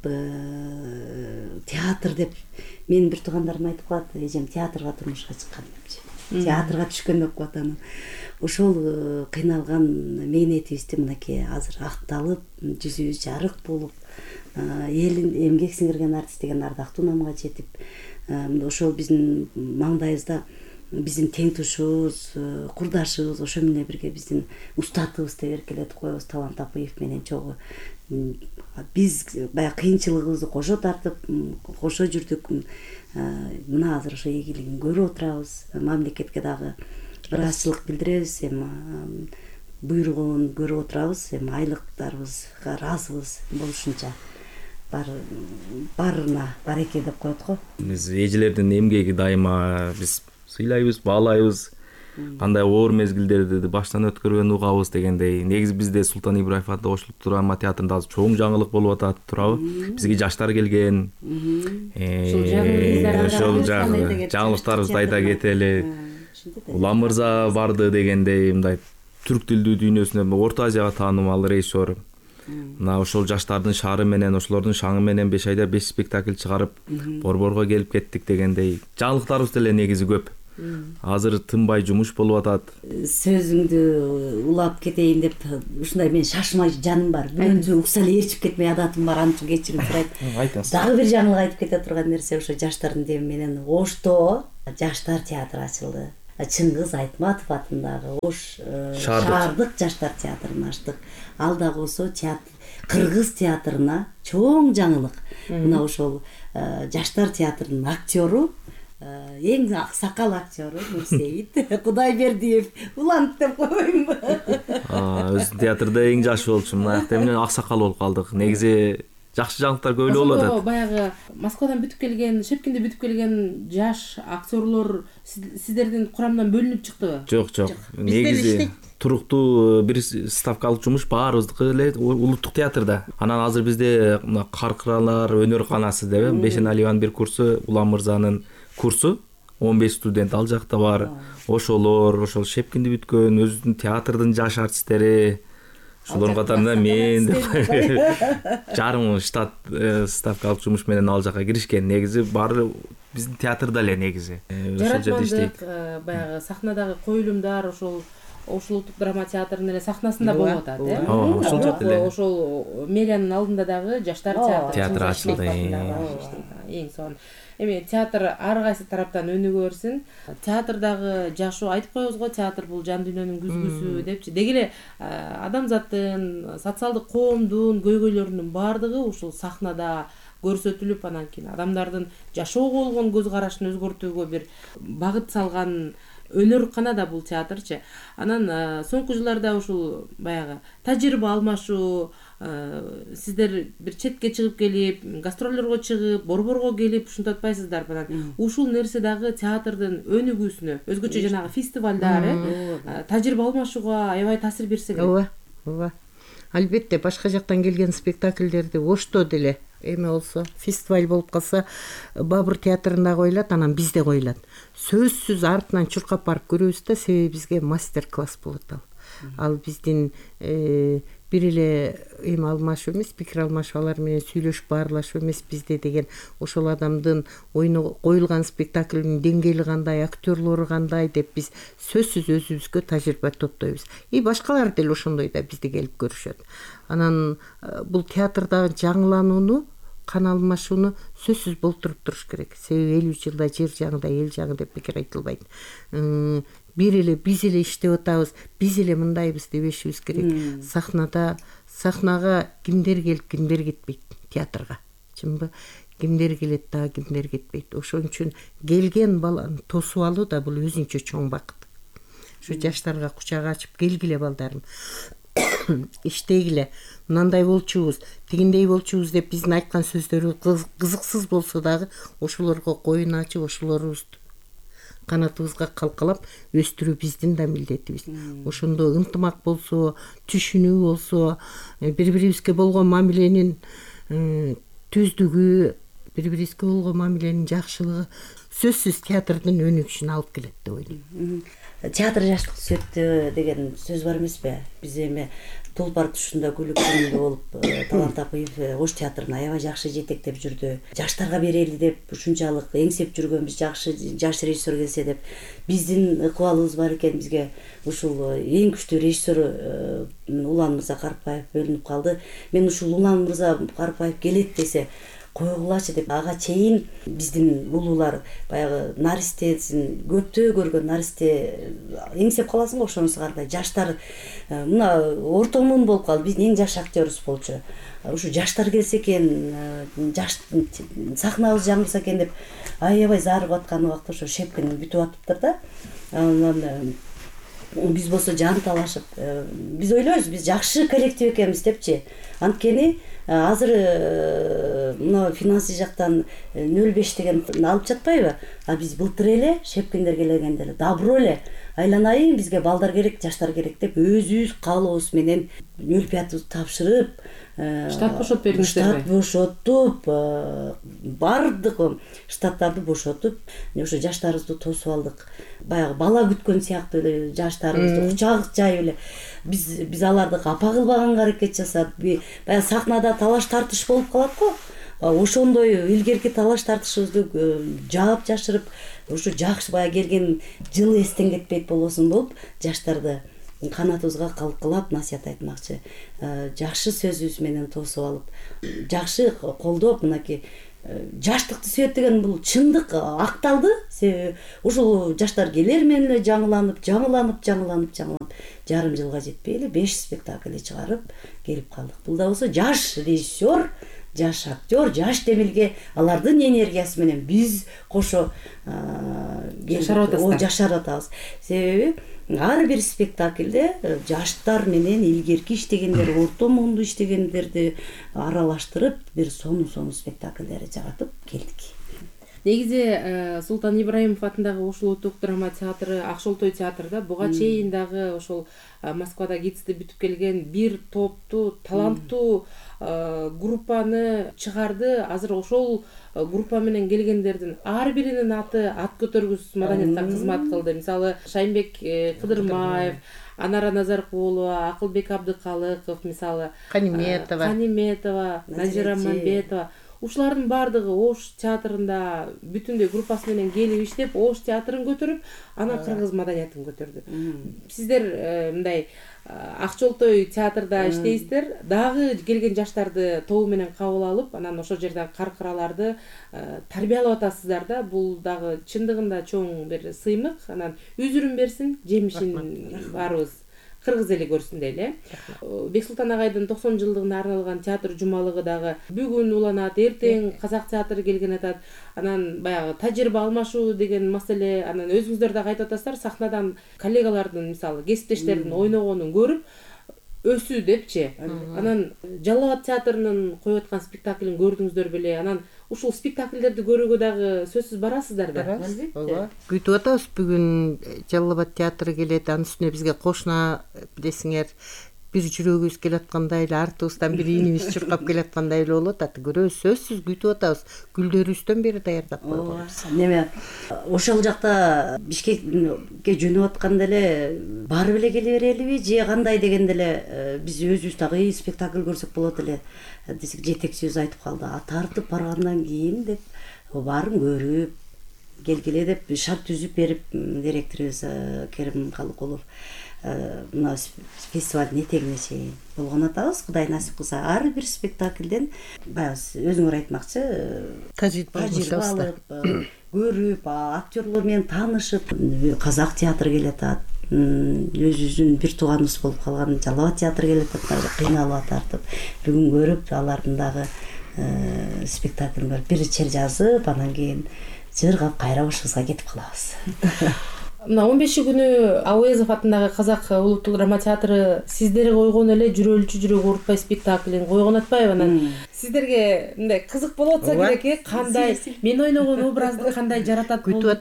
театр деп менин бир туугандарым айтып калат, эжем театрга турмушка чыккан депчи. Театрга түшкөн деп коет аны. Ошол кыйналган мээнетибизди мынакей азыр акталып, жүзүбүз жарык болуп, элин эмгек сиңирген артист деген ардактуу наамга жетип, ошол биздин маңдайыбызда биздин тең тушубуз, курдашыбыз, ошо менен бирге биздин устатыбыз деп эркелетип коебуз Талант Апыев менен чогуу. Биз баягы кыйынчылыгыбызды кошо тартып, кошо жүрдүк. Мына азыр ошо ийгилигин көрүп отурабыз. Мамлекетке дагы ыраазычылык билдиребиз. Эми буйругун көрүп отурабыз. Эми айлыктарыбызга ыраазыбыз болушунча. Барына бареке деп коет го. Биз эжелердин эмгеги дайыма биз сыйлайбыз, баалайбыз. кандай оор мезгилдерди баштан өткөргөн угабыз дегендей. Негизи бизде Султан Ибраев атындагы Ошлук драма театрында азыр чоң жаңылык болуп атат, туурабы? Бизге жаштар келген. Ошол жаңылыктарыбызды айта кетели. Улан мырза барды дегендей, мындай түрк тилдүү дүйнөсүнө Орто Азияга таанымал режиссер. Мына ошол жаштардын шаары менен, ошолордун шаңы менен 5 айда 5 спектакль чыгарып, Борборго келип кеттик дегендей. Жаңылыктарыбыз деле негизи көп. Азыр тынбай жумуш болуп атат. Сөзүңдү улап кетейин деп ушундай мен шашмай жаным бар. Бирөөндү укса эле ээрчип кетмей адатым бар, аны үчүн кечирим сурайт. Дагы бир жаңылык айтып кете турган нерсе ошо жаштардын деми менен Ошто жаштар театры ачылды. Чыңгыз Айтматов атындагы Ош шаардык жаштар театрын ачтык. Ал дагы болсо кыргыз театрына чоң жаңылык. Мына ошол жаштар театрынын актёру, эң аксакал актёру Нурсейит Кудайбердиев. Улант деп койбоймунбу? Өзү театрда эң жашы болчу. Мына акта менен аксакал болуп калдык. Негизи жакшы жаңылыктар көп эле болуп атат. Баягы Москвадан бүтүп келген, Шепкинде бүтүп келген жаш актерлор сиздердин курамдан бөлүнүп чыктыбы? Жок. Негизи туруктуу бир ставкалык жумуш баарыбыздыкы эле улуттук театрда. Анан азыр бизде мына Каркыралар өнөр канасы деп Бешеналиеванын бир курсу, Улан мырзанын курсу 15 студент ал жакта бар. Ошолор, ошол Шепкинде бүткөн өзүнүн театрдын жаш артисттери. Ошолордун катарында мен жарым штат ставкалык жумуш менен ал жака киришкен. Негизи баары биздин театрда эле негизи. Жаратмандык баягы сахнадагы коюлумдар ошол Улуттук драма театрынын эле сахнасында болуп атат, ошол жерде эле. Ошол мэриянын алдында дагы жаштар театры ачылды. Эң сонун. Эми театр ар кайсы тараптан өнүгө берсин. Театрдагы жашоо айтып коебуз го, театр бул жан дүйнөнүн күзгүсү депчи. Деги эле адамзаттын, социалдык коомдун көйгөйлөрүнүн баардыгы ушул сахнада көрсөтүлүп, анан кийин адамдардын жашоого болгон көз карашын өзгөртүүгө бир багыт салган өнөр да бул театрчы. Анан соңку жылдарда ушул баягы тажрыйба алмашуу, сиздер бир четке чыгып келип, гастроллорго чыгып, Борборго келип ушинтип атпайсыздарбы? Анан ушул нерсе дагы театрдын өнүгүүсүнө, өзгөчө жанагы фестивалдар, тажрыйба алмашууга аябай таасир берсе керек. Ооба. Албетте башка жактан келген спектакльдерди Ошто деле эме болсо, фестиваль болуп калса, Бабыр театрында коюлат, анан бизде коюлат. Сөзсүз артынан чуркап барып көрөбүз да, себеби бизге мастер-класс болот ал. Ал биздин бир эле эме алмашуу эмес, пикир алмашуу, алар менен сүйлөшүп баарлашуу эмес бизде деген, ошол адамдын коюлган спектакльдин деңгээли кандай, актерлору кандай деп биз сөзсүз өзүбүзгө тажрыйба топтойбуз. И башкалар деле ошондой да бизди келип көрүшөт. Анан бул театрдагы жаңыланууну, кан алмашууну сөзсүз болтуруп туруш керек. Себеби 50 жылда жер жаңыда эл жаңы деп бекер айтылбайт. Бир эле биз эле иштеп атабыз, биз эле мындайбыз дебешибиз керек. Сахнага кимдер келип, кимдер кетпейт театрга. Чынбы? Кимдер келет да, кимдер кетпейт. Ошон үчүн келген баланы тосуп алуу да бул өзүнчө чоң бакыт. Ушу жаштарга кучак ачып келгиле балдарым. Иштегиле, мындай болчубуз, тигиндей болчубуз деп биздин айткан сөздөрү кызыксыз болсо дагы ошолорго коюн ачып, ошолорубузду канатыбызга калкалап өстүрүү биздин да милдетибиз. Ошондо ынтымак болсо, түшүнүү болсо, бири-бирибизге болгон мамиленин түздүгү, бири-бирибизге болгон мамиленин жакшылыгы сөзсүз театрдын өнүгүшүнө алып келет деп ойлойм. Театр жаштык сөттү деген сөз бар эмеспи? Биз эми Тулпар тушунда күлүп күнүндө болуп, Талант Апыев Ош театрын аябай жакшы жетектеп жүрдү. Жаштарга берели деп ушунчалык эңсеп жүргөнбүз, жакшы жаш режиссер келсе деп. Биздин ыкыбалыбыз бар экен, бизге ушул эң күчтүү режиссер Улан мырза Карпаев бөлүнүп калды. Мен ушул Улан мырза Карпаев келет десе койгулачы деп ага чейин биздин улуулар баягы наристесин көптөө көргөн, наристе эңсеп каласың го, ошонусу кандай жаштар мына ортомун болуп калды. Биздин эң жаш актерибиз болчу. Ушу жаштар келсе экен, жаш сахнабыз жаңырса экен деп аябай заарып аткан убакта ошо Шепкин бүтүп атыптыр да. Анан биз болсо жан талашып, биз ойлойбуз, биз жакшы коллектив экенбиз депчи. Анткени азыр мына финансы жактан 0,5 деген алып жатпайбы? А биз былтыр эле Шепкиндер келгенде эле добро эле айланайын, бизге балдар керек, жаштар керек деп өзүбүз каалообуз менен олимпиадабызды тапшырып, штат бошотуп бердиңиздерби? Штат бошотуп, бардык штаттарды бошотуп, ошо жаштарыбызды тосуп алдык. Баягы бала күткөн сыяктуу эле жаштарыбызды кучак жайып эле биз аларды капа кылбаганга аракет жасадык. Баягы сахнада талаш тартыш болуп калат го. Ошондой илгерки талаш тартышыбызды жаап жашырып, ошо жакшы баягы келген жыл эстен кетпейт болбосун болуп, жаштарды канатыбызга калкалап насихат айтмакчы. Жакшы сөзүбүз менен тосуп алып, жакшы колдоп, мынакей жаштыкты сүйөт деген бул чындык акталды. Себеби ушул жаштар келер менен эле жаңыланып, жарым жылга жетпей эле 5 спектакль чыгарып келип калдык. Бул да болсо жаш режиссер, жаш актер, жаш демилге алардын энергиясы менен биз кошо жашарып атабыз. Себеби ар бир спектакльде жаштар менен илгерки иштегендер, орто муунду иштегендерди аралаштырып, бир сону спектакльдерди жаратып келдик. Негизи Султан Ибраимов атындагы Ошол улуттук драма театры, Акшолтой театрда буга чейин дагы ошол Москвада гидсти бүтүп келген бир топту, таланттуу группаны чыгарды. Азыр ошол группа менен келгендердин ар биринин аты ат көтөргүс маданиятка кызмат кылды. Мисалы Шаймбек Кыдырмаев, Анара Назаркулова, Акылбек Абдыкалыков, мисалы Каниметова, Назира Мамбетова. Ушулардын бардыгы Ош театрында бүтүндөй группасы менен келип иштеп, Ош театрын көтөрүп, анан кыргыз маданиятын көтөрдү. Сиздер мындай Акчолтой театрда иштейсиздер, дагы келген жаштарды тобу менен кабыл алып, анан ошол жердеги каркыраларды тарбиялап атасыздар да. Бул дагы чындыгында чоң бир сыймык. Анан үзүрүн берсин, жемишин баарыбыз кыргыз эли көрсүн дейли. Бексултан агайдын 90 жылдыгына арналган театр жумалыгы дагы бүгүн уланат, эртең Казак театры келген атат. Анан баягы тажрыйба алмашуу деген маселе, анан өзүңүздөр дагы айтып атасыздар, сахнадан коллегалардын, мисалы, кесиптештердин ойногонун көрүп өсүү депчи. Анан Жалал абад театрынын коюп аткан спектаклин көрдүңүздөр беле? Анан ушул спектакльдерди көрүүгө дагы сөзсүз барасыздарбы? Ооба. Күтүп атабыз. Бүгүн Жалал абад театры келет, анын үстүнө бизге кошуна билесиңер, бир жүрөгүбүз келаткандай эле, артыбыздан бир ийинибиз чуркап келаткандай эле болуп атат. Көрөбүз, сөзсүз күтүп атабыз. Гүлдөрүбүздөн бери даярдап койгонбуз. Неме ошол жакта Бишкекке жөнөп атканда эле барып эле келе берелиби же кандай дегенде эле биз өзүбүз дагы спектакль көрсөк болот эле десек, жетекчибиз айтып калды. Тартып баргандан кийин деп баарын көрүп келгиле деп шарт түзүп берип, директорубуз Керим Калыкулов мына фестивалдын этегине чейин болгон атабыз. Кудай насип кылса ар бир спектакльден баягы өзүңөр айтмакчы Тажрыйба алып, көрүп, актерлор менен таанышып, Казак театры келет атат, өзүбүздүн бир тууганыбыз болуп калган Жалал абад театры келет атат, кыйналып атартып, бүгүн көрүп, алардын дагы спектаклин көрүп, бир чер жазып, анан кийин жыргап кайра башыбызга кетип калабыз. Мына 15-күнү Ауезов атындагы Казак улуттук драма театры сиздерге койгон эле жүрөлчү жүрөк урутпай спектаклин койгон атпайбы? Анан сиздерге мындай кызык болуп атса керек, кандай мен ойногон образды кандай жаратат болду? Күтүп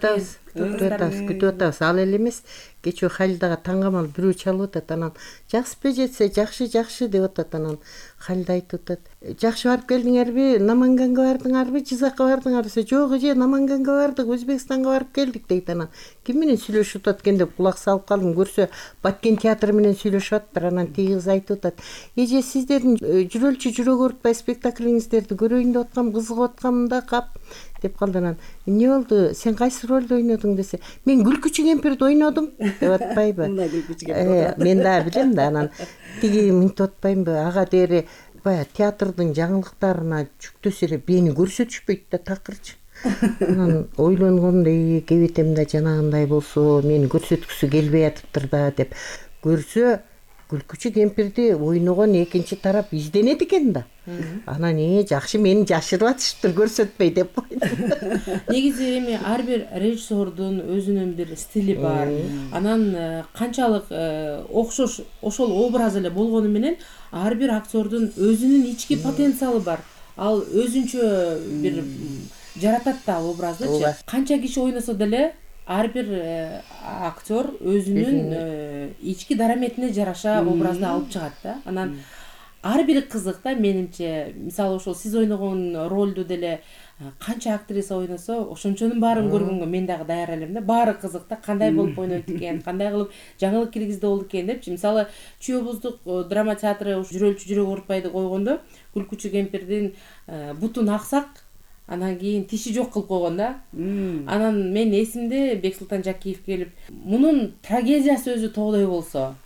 атабыз. Ал эле эмес, кечээ Халидага таңгамал бирөө чалып атат, анан жакшыпы жетсе, жакшы деп атат. Анан Халида айтып атат, жакшы барып келдиңерби, Наманганга бардыңарбы, Жизакка бардыңарбы? Жок эже, Наманганга бардык, Өзбекстанга барып келдик дейт. Анан ким менен сүйлөшүп атат экен деп кулак салып калдым. Көрсө Баткен театры менен сүйлөшүп атыптыр. Анан тиги кыз айтып атат, эже сиздердин жүрөлчү жүрөк урутпай спектаклиңиздерди көрөйүн деп аткам, кызыгып аткам да кап деп калды. Анан эмне болду, сен кайсы ролду ойнодуң десе, мен Күлкүчү кемпирди ойнодум деп атпайбы? Мен дагы билем да. Анан тиги мынтип атпаймынбы, ага дээре баягы театрдын жаңылыктарына жүктөсө эле мени көрсөтүшпөйт да такырчы. Анан ойлонгондой, кебетем да жанагындай болсо мени көрсөткүсү келбей атыптыр да деп. Көрсө Күлкүчү кемпирди ойногон экинчи тарап изденет экен да. Анан жакшы, мени жашырып атышыптыр көрсөтпөй деп койду. Негизи эми ар бир режиссердун өзүнүн бир стили бар. Анан канчалык окшош ошол образ эле болгону менен ар бир актердун өзүнүн ички потенциалы бар. Ал өзүнчө бир жаратат да образдычы. Канча киши ойносо деле ар бир актер өзүнүн ички дараметине жараша образды алып чыгат да. Анан ар бири кызык да менимче. Мисалы ошол сиз ойногон ролду деле канча актриса ойносо ошончонун баарын көргөнгө мен дагы даяр элем да. Баары кызык да, кандай болуп ойнойт экен, кандай кылып жаңылык киргизде болду экен депчи. Мисалы Чүй Обуздук драма театры жүрөлчү жүрөк оорутпайды койгондо Күлкүчү кемпирдин бутун аксак, анан кийин тиши жок кылып койгон да. Анан мен эсимде Бексултан Жакиев келип, мунун трагедиясы өзү тоодой болсо,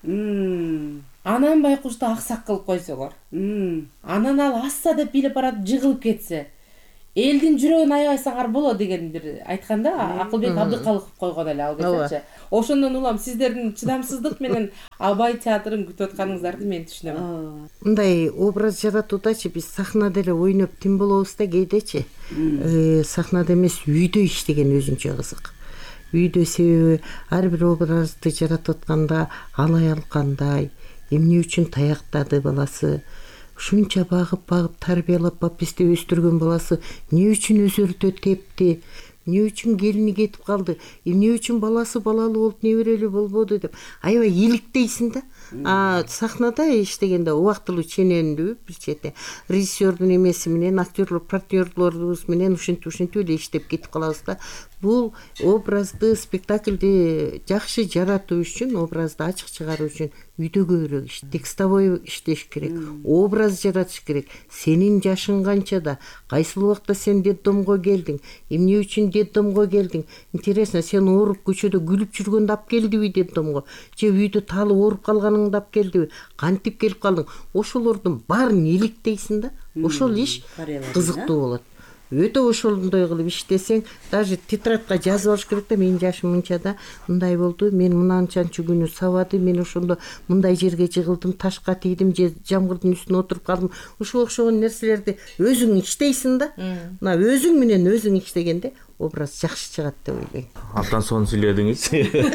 анан байкушты аксак кылып койсоңор, анан ал асса деп билип барат жыгылып кетсе, элдин жүрөгүн аябайсаңар болот деген бир айтканда Акылбек Абдыкалыков койгон эле албеттечи. Ошондон улам сиздердин чыдамсыздык менен Абай театрын күтүп атканыңыздарды мен түшүнөм. Мындай образ жаратуудачы биз сахнада эле ойноп тим болобуз да, кээдечи сахнада эмес үйдө иштеген өзүнчө кызык. Үйдө себеби ар бир образды жаратып атканда ал аял кандай, эмне үчүн таяктады баласы, ушунча багып тарбиялап бизди өстүргөн баласы эмне үчүн өзөртө тепти, эмне үчүн келини кетип калды, эмне үчүн баласы балалуу болуп неберелүү болбоду деп аябай иликтейсиң да. Сахнада иштегенде убактылуу ченемдүү бир чети режиссердун эмеси менен актерлор партнерлорубуз менен ушинтип эле иштеп кетип калабыз да. Бул образды, спектакльди жакшы жаратуу үчүн, образды ачык чыгаруу үчүн үйдө көбүрөөк текстовой иштеш керек, образ жаратыш керек. Сенин жашың канча да, кайсыл убакта сен детдомго келдиң, эмне үчүн детдомго келдиң? Интересно, сен ооруп көчөдө күлүп жүргөндө алып келдиби детдомго, же үйдө талып ооруп калганыңда алып келдиби, кантип келип калдың? Ошолордун баарын иликтейсиң да. Ошол иш кызыктуу болот. Өтө ошондой кылып иштесең, даже тетрадка жазып алыш керек да, менин жашым мынча да, мындай болду, мен мынанчанчы күнү сабады, мен ошондо мындай жерге жыгылдым, ташка тийдим, же жамгырдын үстүнө отуруп калдым. Ушуга окшогон нерселерди өзүң иштейсиң да. Мына өзүң менен өзүң иштегенде образ жакшы чыгат деп ойлойм. Абдан сонун сүйлөдүңүз.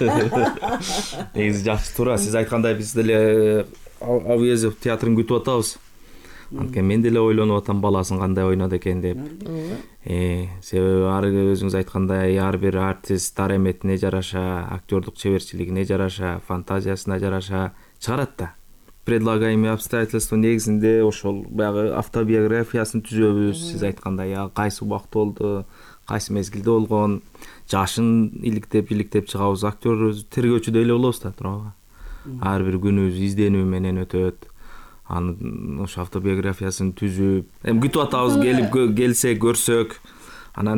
Негизи жакшы туура. Сиз айткандай биз деле Абыезов театрын күтүп атабыз. Анткени мен деле ойлонуп атам баласын кандай ойнойт экен деп. Себеби ар өзүңүз айткандай ар бир артист дараметине жараша, актердук чеберчилигине жараша, фантазиясына жараша чыгарат да. Предлагаемые обстоятельства негизинде ошол баягы автобиографиясын түзөбүз. Сиз айткандай кайсы убакта болду, кайсы мезгилде болгон, жашын иликтеп чыгабыз. Актер тергөөчүдөй эле болобуз да, туурабы? Ар бир күнүбүз изденүү менен өтөт. Анын ошо автобиографиясын түзүп, күтүп атабыз, келсе көрсөк, анан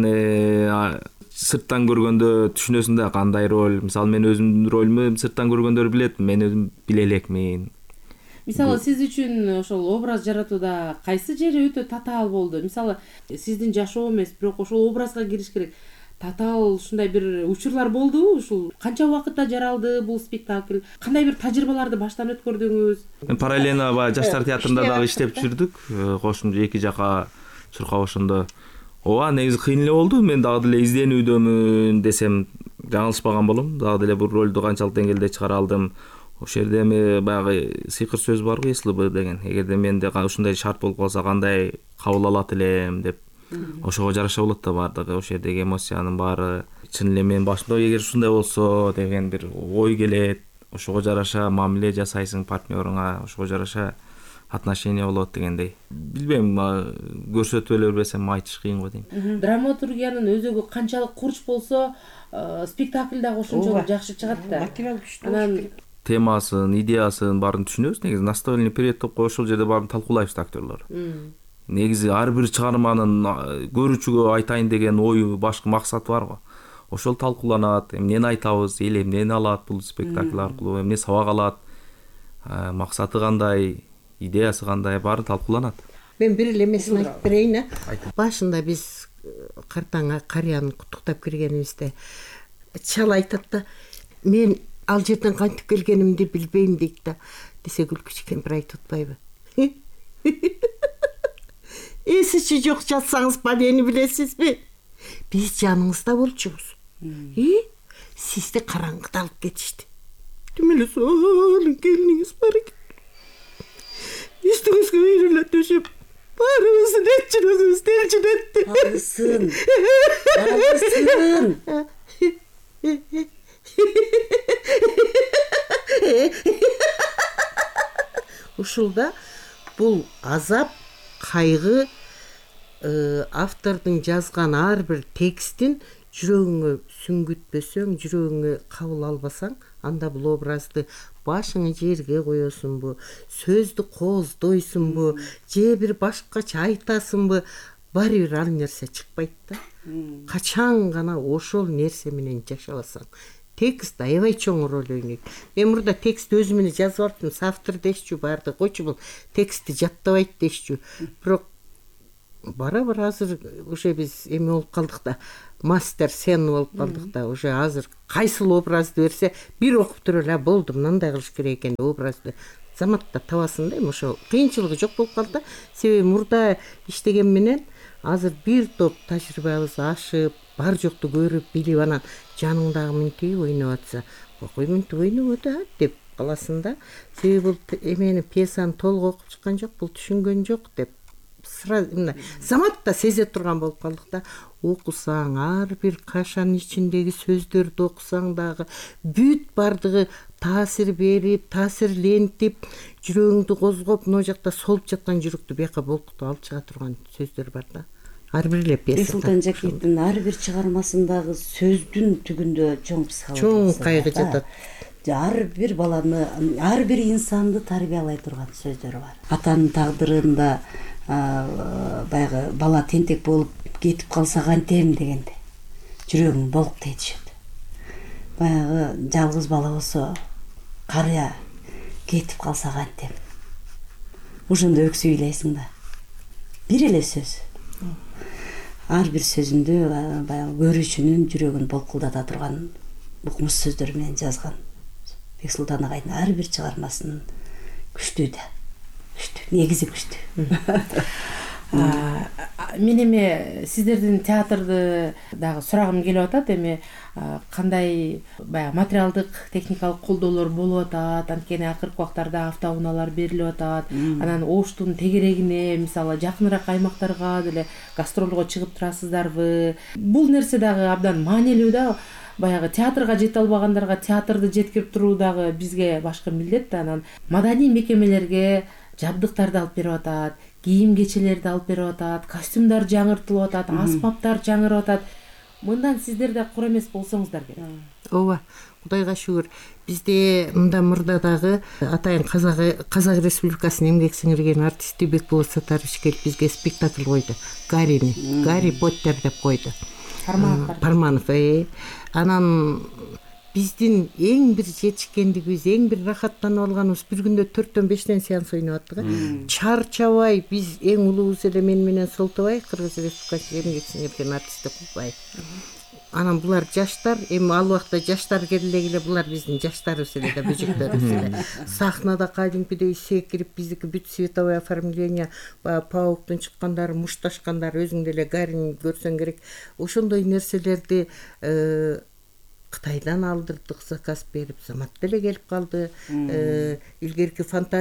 сырттан көргөндө түшүнөсүң да кандай роль. Мисалы мен өзүмдүн ролуму сырттан көргөндөр билет, мен өзүм биле элекмин. Мисалы сиз үчүн ошол образ жаратууда кайсы жери өтө татаал болду? Мисалы сиздин жашоо эмес, бирок ошол образга кириш керек. Татаал ушундай бир учурлар болдубу? Ушул канча убакытта жаралды бул спектакль? Кандай бир тажрыйбаларды баштан өткөрдүңүз? Мен параллельно Жаштар театрында дагы иштеп жүрдүк. Кошумча эки жака чуркап ошондо. Негизи кыйын эле болду. Мен дагы деле изденүүдөмүн десем жаңылышпаган болом. Дагы деле бул ролду канчалык деңгээлде чыгара алдым. Ошол жерде эми баягы сыйкыр сөз барбы, СЛБ деген. Эгерде менде ушундай шарт болуп калса кандай кабыл алат элем деп. Ошого жараша болот да баардыгы. Ошол жердеги эмоциянын баары чын эле мен башымда эгер ушундай болсо деген бир ой келет. Ошого жараша мамиле жасайсың партнеруңа, ошого жараша отношение болот дегендей. Билбейм, көрсөтүп эле бербесем айтыш кыйын го дейм. Драматургиянын өзөгү канчалык курч болсо, спектакль дагы ошончолук жакшы чыгат да. Материал күчтүү. Анан темасын, идеясын баарын түшүнөбүз. Негизи настольный период деп коюп ошол жерде баарын талкуулайбыз актерлор. Негизи ар бир чыгарманын көрүүчүгө айтайын деген ою, башкы максаты бар го. Ошол талкууланат. Эмнени айтабыз, эл эмнени алат бул спектакль аркылуу, эмне сабак алат, максаты кандай, идеясы кандай, баары талкууланат. Мен бир эле эмесин айтып берейин. Башында биз картаңа карыяны куттуктап киргенибизде чал айтат да, мен ал жерден кантип келгенимди билбейм дейт да. Десе Күлкүчү кемпир айтып атпайбы? Эсичи жок жатсаңыз балени билесизби? Биз жаныңызда болчубуз. Сизди караңгыда алып кетишти. Демеле соолун келиниңиз бар экен. Үстүңүзгө үйрүлө төшөп, баарыбыздын эт жүрөгүбүз делжиретти. Агысын. ушулда бул азап, кайгы автордун жазган ар бир текстин жүрөгүңө сүңгүтпөсөң, жүрөгүңө кабыл албасаң, анда бул образды башыңы жерге коесуңбу, сөздү кооздойсуңбу, же бир башкача айтасыңбы, баары бир ал нерсе чыкпайт да. Качан гана ошол нерсе менен жашабасаң, текст аябай чоң роль ойнойт. Мен мурда текст өзүм эле жазып алыптым, автор дешчү, баарды койчу, бул текстти жаттабайт дешчү. Бирок бара-бара азыр уже биз эме болуп калдык да, мастер сцена болуп калдык да, уже азыр кайсыл образды берсе, бир окуп туруп эле болду, мындай кылыш керек экен деп образды заматта табасың да. Эми ошо кыйынчылыгы жок болуп калды да. Себеби мурда иштеген менен азыр бир топ тажрыйбабыз ашып, бар жокту көрүп, билип, анан жаныңдагы мынтип ойноп атса, кой мынтип ойноп атат деп каласың да. Себеби бул эмени пьесаны толук окуп чыккан жок, бул түшүнгөн жок деп заматта сезе турган болуп калдык да. Окусаң, ар бир кашанын ичиндеги сөздөрдү окусаң дагы бүт бардыгы таасир берип, таасирлентип, жүрөгүңдү козгоп, могу жакта солуп жаткан жүрөктү бияка болкутуп алып чыга турган сөздөр бар да. Ар бир эле пьеса. Бексултан Жакиевдин ар бир чыгармасындагы сөздүн түбүндө чоң психология, чоң кайгы жатат. Ар бир баланы, ар бир инсанды тарбиялай турган сөздөрү бар. Атанын тагдырында баягы бала тентек болуп кетип калса кантем дегенде жүрөгүң болуп тетишет. Баягы жалгыз бала болсо, карыя кетип калса кантем. Ошондо өксүп ыйлайсың да. Бир эле сөз. Ар бир сөзүндө баягы көрүүчүнүн жүрөгүн болкулдата турган укмуш сөздөр менен жазган. Бексултан агайдын ар бир чыгармасынын күчтүү да. Күчтүү, негизи күчтүү. Мен эми сиздердин театрды дагы сурагым келип атат. Эми кандай баягы материалдык, техникалык колдоолор болуп атат? Анткени акыркы убактарда автоунаалар берилип атат. Анан Оштун тегерегине, мисалы жакыныраак аймактарга деле гастролго чыгып турасыздарбы? Бул нерсе дагы абдан маанилүү да. Баягы театрга жете албагандарга театрды жеткирип туруу дагы бизге башкы милдет да. Анан маданий мекемелерге жабдыктарды алып берип атат, кийим кечелерди алып берип атат, костюмдар жаңыртылып атат, аспаптар жаңырып атат. Мындан сиздер да кур эмес болсоңуздар керек. Ооба, Кудайга шүгүр. Бизде мында мурда дагы атайын Казак Республикасынын эмгек сиңирген артисти Бекболот Сатарович келип бизге спектакль койду. Гарри Поттер деп койду. Парманов. Анан биздин эң бир жетишкендигибиз, эң бир рахаттанып алганыбыз бир күндө 4-5 сеанс ойноп аттык. Чарчабай, биз эң улуубуз эле менен Солтобай, Кыргыз Республикасынын эмгек сиңирген артисти Кубай. Анан булар жаштар, эми ал убакта жаштар келе булар биздин жаштарыбыз эле да, бөжөктөрүбүз эле. Сахнада кадимкидей секирип, биздики бүт световое оформление, пауктун чыккандары, мушташкандары, өзүң деле Гарин көрсөң керек. Ошондой нерселерди Кытайдан алдырдык, заказ берип, замат деле келип калды. Илгерки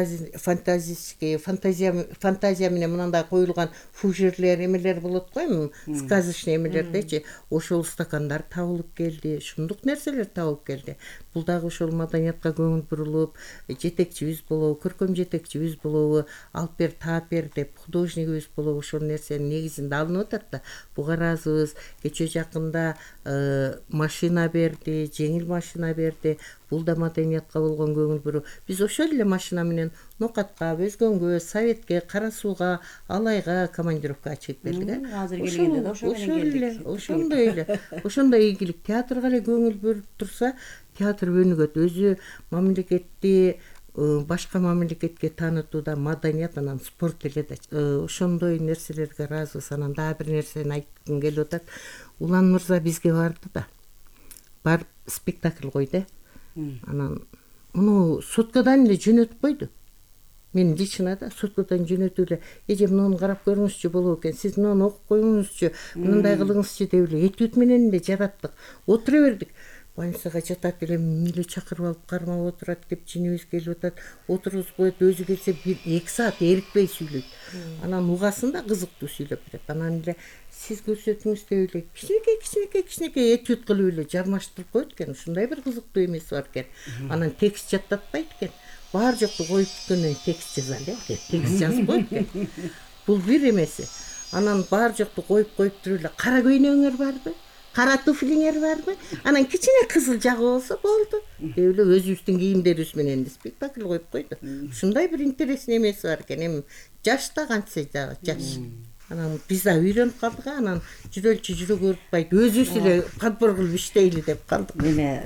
фантазия менен мындай коюлган фужерлер, эмелер болот го, сказочный эмелердечи, ошол стакандар табылып келди, ушундук нерселер табылып келди. Бул дагы ошол маданиятка көңүл бурулуп, жетекчибиз болобу, көркөм жетекчибиз болобу, алып бер, таап бер деп художнигибиз болобу, ошол нерсенин негизинде алынып атат да. Бугаразыбыз кече жакында машина берди, жеңил машина берди. Бул да маданиятка болгон көңүл буруу. Биз ошол эле машина менен Нокатка, Өзгөнгө, Советке, Кара Сууга, Алайга командировкага чыгып бердик. Азыр келгенде да ошол менен келдик. Ошондой эле. Ошондой ийгилик. Театрга эле көңүл бөлүп турса, театр өнүгөт. Өзү мамлекетти башка мамлекетке таанытууда маданият, анан спорт эле да. Ошондой нерселерге ыраазыбыз. Анан дагы бир нерсени айткым келип атат. Улан мырза бизге барды да. Бар спектакль койду. Анан муну суткадан эле жөнөтүп койду. Мен лично да суткадан жөнөтүп эле, эже муну карап көрүңүзчү болот экен, сиз муну окуп коюңузчу, мындай кылыңызчу деп эле этюд менен эле жараттык. Отура бердик. больницага жатат эле эмне чакырып алып кармап отурат деп жинибиз келип атат. Отургузуп коет, өзү келсе 1-2 саат эрикпей сүйлөйт. Анан угасын да кызыктуу сүйлөп берет. Анан эле сиз көрсөтүңүз деп эле кичинекей этюд кылып эле жармаштырып коет экен. Ушундай бир кызыктуу эмеси бар экен. Анан текст жаттатпайт экен. Бар жокту коюп бүткөндөн текст жазалы экен. Текст жазып коет экен. Бул бир эмеси. Анан бар жокту коюп туруп эле кара көйнөгүңөр барбы? Кара туфлиңер барбы? Анан кичине кызыл жагы болсо болду. Деп эле өзүбүздүн кийимдерибиз менен спектакль коюп койду. Ушундай бир интересный эмеси бар экен. Эми жаш да кантсе дагы жаш. Анан биз да үйрөнүп калдык. Анан жүрө көрүп атпайт. Өзүбүз эле подбор кылып иштейли деп калдык. Эме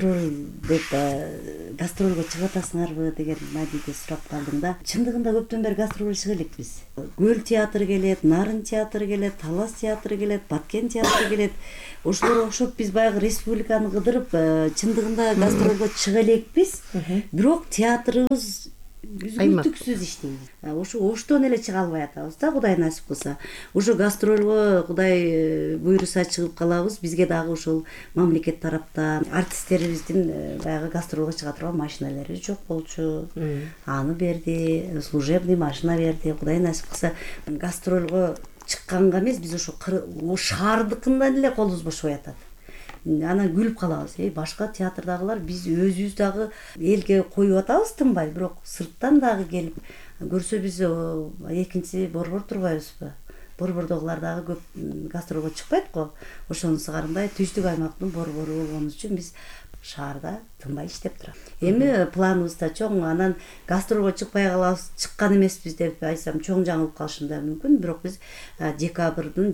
гастролго чыгып атасыңарбы деген Мадиде сурап калдым да. Чындыгында көптөн бери гастролго чыга элекпиз. Көл театры келет, Нарын театры келет, Талас театры келет, Баткен театры келет. Ошолорго окшоп биз баягы республиканы кыдырып, чындыгында гастролго чыга элекпиз. Бирок театрыбыз үзгүлтүксүз иштейбиз. Ошо Оштон эле чыга албай атабыз да, Кудай насип кылса. Ошо гастролго Кудай буйруса чыгып калабыз. Бизге дагы ошол мамлекет тараптан артисттерибиздин баягы гастролго чыга турган машиналары жок болчу. Аны берди, служебный машина берди. Кудай насип кылса гастролго чыкканга эмес, биз ошо шаардыкынан эле колубуз бошобой атат. Анан күлүп калабыз. Башка театрдагылар биз өзүбүз дагы элге коюп атабыз тынбай, бирок сырттан дагы келип көрсө биз экинчи борбор турбайбызбы? Борбордогулар дагы көп гастролго чыкпайт го. Ошонусу карындай түштүк аймактын борбору болгонубуз үчүн биз шаарда тынбай иштеп турабыз. Эми планыбыз да чоң. Анан гастролго чыкпай калабыз, чыккан эмеспиз деп айтсам чоң жаңылып калышым да мүмкүн. Бирок биз декабрдын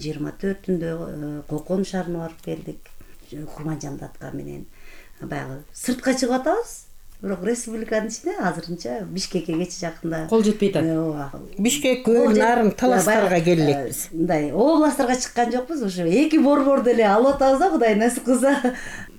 24-үндө Кокон шаарына барып келдик. Курманжандатка менен баягы сыртка чыгып атабыз. Бирок республиканын ичинде азырынча Бишкекке кече жакында кол жетпей атат. Бишкек, Нарын, Таластарга келелекпиз. Мындай областтарга чыккан жокпуз. Ошо эки борборду эле алып атабыз да, Кудай насип кылса.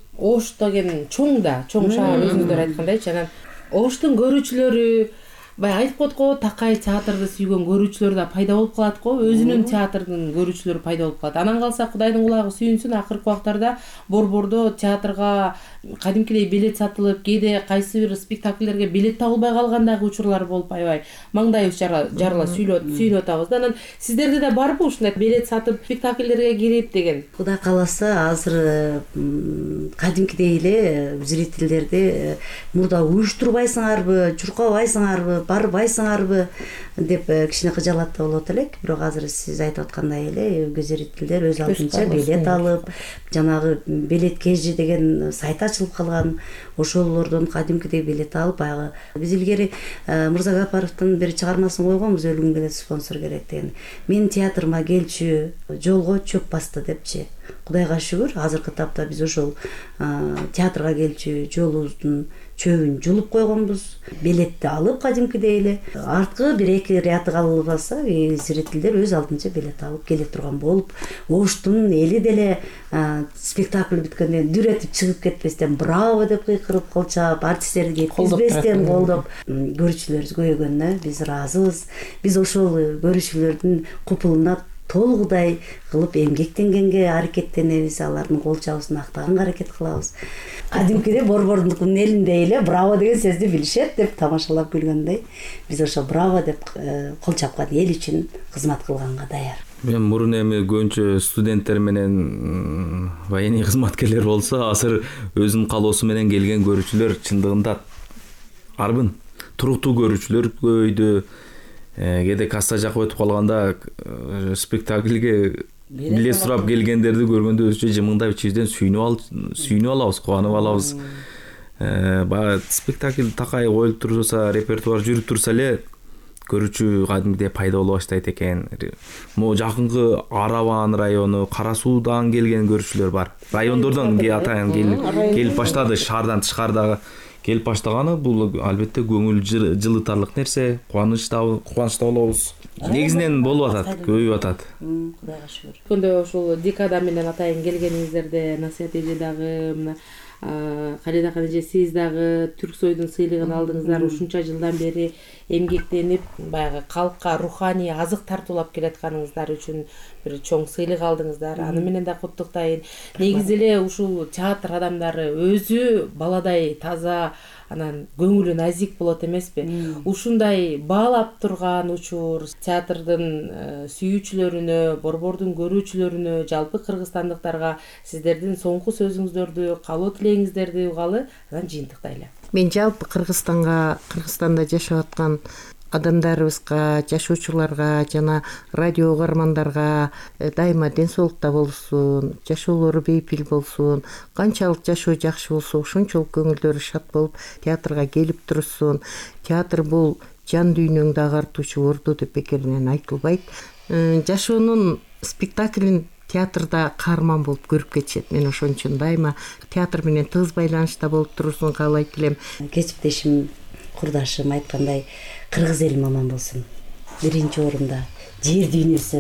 Ош деген чоң да, чоң шаар өзүңүздөр айткандайчы. Анан Оштун көрүүчүлөрү баягы айтып коет го, такай театрды сүйгөн көрүүчүлөр да пайда болуп калат го, өзүнүн театрдын көрүүчүлөрү пайда болуп калат. Анан калса Кудайдын кулагы сүйүнсүн, акыркы убактарда борбордо театрга кадимкидей билет сатылып, кээде кайсы бир спектакльлерге билет табылбай калган дагы учурлар болуп аябай маңдайыбыз жарыла сүйүнүп атабыз да. Анан сиздерде да барбы ушундай билет сатып спектакльлерге кирип деген? Кудай кааласа азыр кадимкидей эле зрительдерди мурда уюштурбайсыңарбы, чуркабайсыңарбы, барбайсыңарбы деп кичине кыжалат да болот элек. Бирок азыр сиз айтып аткандай эле зрительдер өз алдынча билет алып, жанагы билет кежи деген сайт ачылып калган. Ошолордон кадимкидей билет алып, баягы биз илгери Мырза Гапаровдун бир чыгармасын койгонбуз, өлүм келет спонсор керек деген. Мен театрыма келчү, жолго чөп басты депчи. Кудайга шүгүр, азыркы тапта биз ошол театрга келчү жолубуздун чөбүн жулуп койгонбуз. Билетти алып кадимкидей эле. Арткы бир эки ряд калбаса, зрительдер өз алдынча билет алып келе турган болуп, Оштун эли деле спектакль бүткөндөн дүрөтүп чыгып кетпестен браво деп кыйкырып, кол чаап, артисттерди кеткизбестен колдоп, көрүүчүлөрүбүз көбөйгөнүнө биз ыраазыбыз. Биз ошол көрүүчүлөрдүн купулуна толугудай кылып эмгектенгенге аракеттенебиз, алардын кол чабуусун актаганга аракет кылабыз. Кадимкидей борбордун элиндей эле браво деген сөздү билишет деп тамашалап күлгөндөй, биз ошо браво деп кол чапкан эл үчүн кызмат кылганга даяр. Мен мурун эми көбүнчө студенттер менен военный кызматкерлер болсо, азыр өзүнүн калоосу менен келген көрүүчүлөр чындыгында арбын. Туруктуу көрүүчүлөр көбөйдү. Кээде касса жакып өтүп калганда спектакльге билет сурап келгендерди көргөндө өзүчө жымыңдап ичибизден сүйүнүп алабыз, кубанып алабыз. Баягы спектакль такай коюлуп турса, репертуар жүрүп турса эле көрүүчү кадимгидей пайда боло баштайт экен. Могу жакынкы Араван району, Кара Суудан келген көрүүчүлөр бар. Райондордон атайын келип баштады, шаардан тышкардагы келип баштаганы. Бул албетте көңүл жылытарлык нерсе, кубанычта болобуз. Негизинен болуп атат, көбөйүп атат. Кудайга шүгүр. Өткөндө ошол декада менен атайын келгениңиздерде насыят эже дагы Калидакан эже сиз дагы Түрксойдун сыйлыгын алдыңыздар, ушунча жылдан бери эмгектенип баягы калкка руханий азык тартуулап келатканыңыздар үчүн бир чоң сыйлык алдыңыздар. Аны менен да куттуктайын. Негизи эле ушул театр адамдары өзү баладай таза, анан көңүлү назик болот эмеспи? Ушундай баалап турган учур театрдын сүйүүчүлөрүнө, борбордун көрүүчүлөрүнө, жалпы кыргызстандыктарга сиздердин соңку сөзүңүздөрдү, каалоо тилегиңиздерди угалы, анан жыйынтыктайлы. Мен жалпы Кыргызстанда жашап аткан адамдарыбызга, жашоочуларга жана радио угармандарга дайыма ден соолукта болсун, жашоолору бейпил болсун, канчалык жашоо жакшы болсо ошончолук көңүлдөрү шат болуп театрга келип турушсун. Театр бул жан дүйнөңдү агартуучу орду деп бекеринен айтылбайт. Жашоонун спектаклин театрда каарман болуп көрүп кетишет. Мен ошон үчүн дайыма театр менен тыгыз байланышта болуп турушун каалайт элем. Кесиптешим, курдашым айткандай, кыргыз элим аман болсун. Биринчи орунда жер дүйнөсү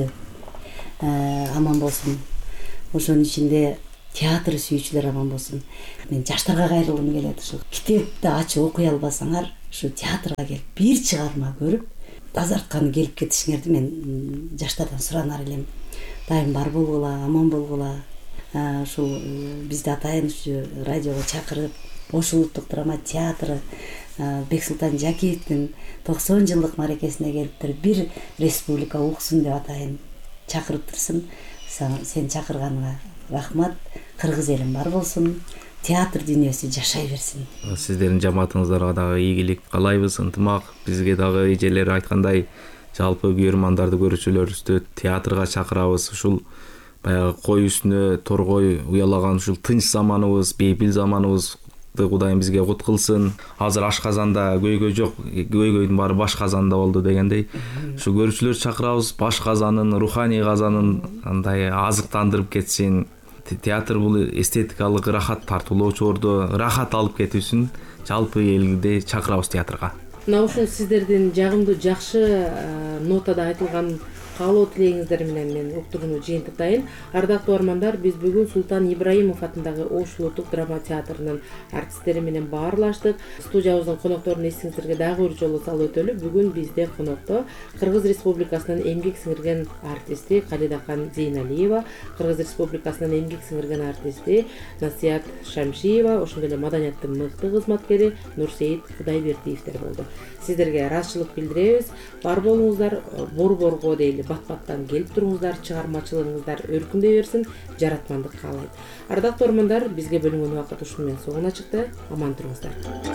аман болсун. Ошонун ичинде театр сүйүүчүлөр аман болсун. Мен жаштарга кайрылгым келет. Ушу китепти ачып окуй албасаңар, ушу театрга келип бир чыгарма көрүп, тазартканы келип кетишиңерди мен жаштардан суранар элем. Дайым бар болгула, аман болгула. Ушул бизди атайын ушу радиого чакырып, Ош улуттук драма театры Бексултан Жакиевдин 90 жылдык маракесине келиптир, бир республика уксун деп атайын чакырып турсун. Сен чакырганыңа рахмат. Кыргыз элим бар болсун. Театр дүйнөсү жашай берсин. Сиздердин жамаатыңыздарга дагы ийгилик каалайбыз, ынтымак. Бизге дагы эжелер айткандай, жалпы көрөрмандарды, көрүүчүлөрүбүздү театрга чакырабыз. Ушул баягы кой үстүнө торгой уялаган ушул тынч заманыбыз, бейпил заманыбызды Кудайым бизге кут кылсын. Азыр ашказанда көйгөй жок, көйгөйдүн баары баш казанда болду дегендей. Ушу көрүүчүлөрдү чакырабыз, баш казанын, руханий казанын андай азыктандырып кетсин. Театр бул эстетикалык рахат тартуулоочу орду, рахат алып кетүүсүн жалпы элди чакырабыз театрга. Мына ушул сиздердин жагымдуу жакшы нотада айтылган каалоо тилегиңиздер менен мен уктуруну жыйынтыктайын. Ардактуу угармандар, биз бүгүн Султан Ибраимов атындагы Ош улуттук драма театрынын артисттери менен баарлаштык. Студиябыздын конокторун эсиңиздерге дагы бир жолу салып өтөлү. Бүгүн бизде конокто Кыргыз Республикасынын эмгек сиңирген артисти Калидакан Зейналиева, Кыргыз Республикасынын эмгек сиңирген артисти Насият Шамшиева, ошондой эле маданияттын мыкты кызматкери Нурсейит Кудайбердиевдер болду. Сиздерге ыраазычылык билдиребиз. Бар болуңуздар, борборго дейли бат-баттан келип туруңуздар, чыгармачылыгыңыздар өркүндөй берсин, жаратмандык каалайт. Ардактуу угармандар, бизге бөлүнгөн убакыт ушуну менен соңуна чыкты. Аман туруңуздар.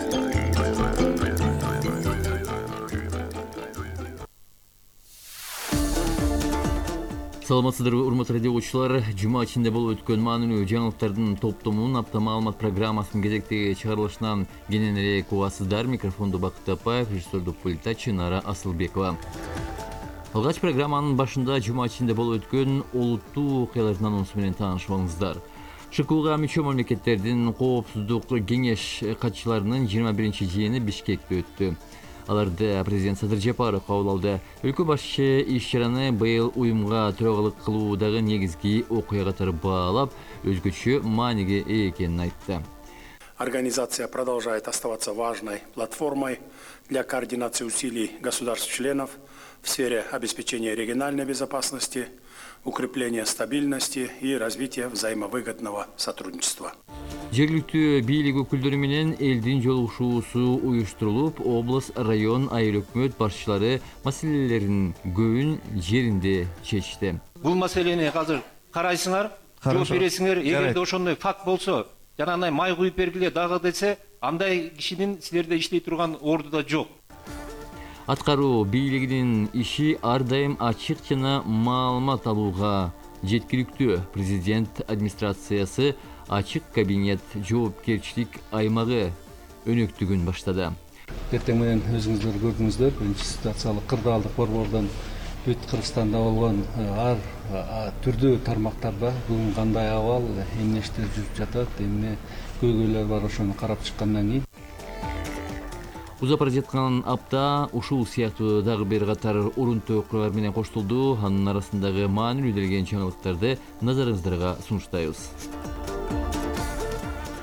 Саламатсыздарбы, урматтуу радио окуучулар. Жума ичинде болуп өткөн маанилүү жаңылыктардын топтомунун апта маалымат программасынын кезектеги чыгарылышынан кенен эле угасыздар. Микрофонду Бакыт Апаев, режиссердук пульта Чынара Асылбекова. Алгач программанын башында жума ичинде болуп өткөн олуттуу окуялардын анонсу менен таанышып алыңыздар. ШКУга мүчө мамлекеттердин коопсуздук кеңеш катчыларынын 21-чи жыйыны Бишкекте өттү. Аларды президент Садыр Жапаров кабыл алды. Өлкө башчы иш-чараны быйыл уюмга төрагалык кылуудагы негизги окуя катары баалап, өзгөчө мааниге ээ экенин айтты. Организация продолжает оставаться важной платформой для координации усилий государств-членов в сфере обеспечения региональной безопасности, укрепления стабильности и развития взаимовыгодного сотрудничества. Жергиликтүү бийлик өкүлдөрү менен элдин жолугушуусу уюштурулуп, облус, район, айыл өкмөт башчылары маселелеринин көбүн жеринде чечти. Бул маселени азыр карайсыңар, жооп бересиңер. Эгерде ошондой факт болсо, жанагындай май куюп бергиле дагы десе, андай кишинин силерде иштей турган ордуда жок. Аткаруу бийлигинин иши ар дайым ачык жана маалымат алууга жеткиликтүү. Президент администрациясы ачык кабинет жоопкерчилик аймагы өнөктүгүн баштады. Эртең менен өзүңүздөр көрдүңүздөр, биринчи ситуациялык кырдаалдык борбордон бүт Кыргызстанда болгон ар түрдүү тармактарда бүгүн кандай абал, эмне иштер жүрүп жатат, эмне көйгөйлөр бар, ошону карап чыккандан кийин Узап бара жаткан апта ушул сыяктуу дагы бир катар урунтуу окуялар менен коштолду. Анын арасындагы маанилүү делген жаңылыктарды назарыңыздарга сунуштайбыз.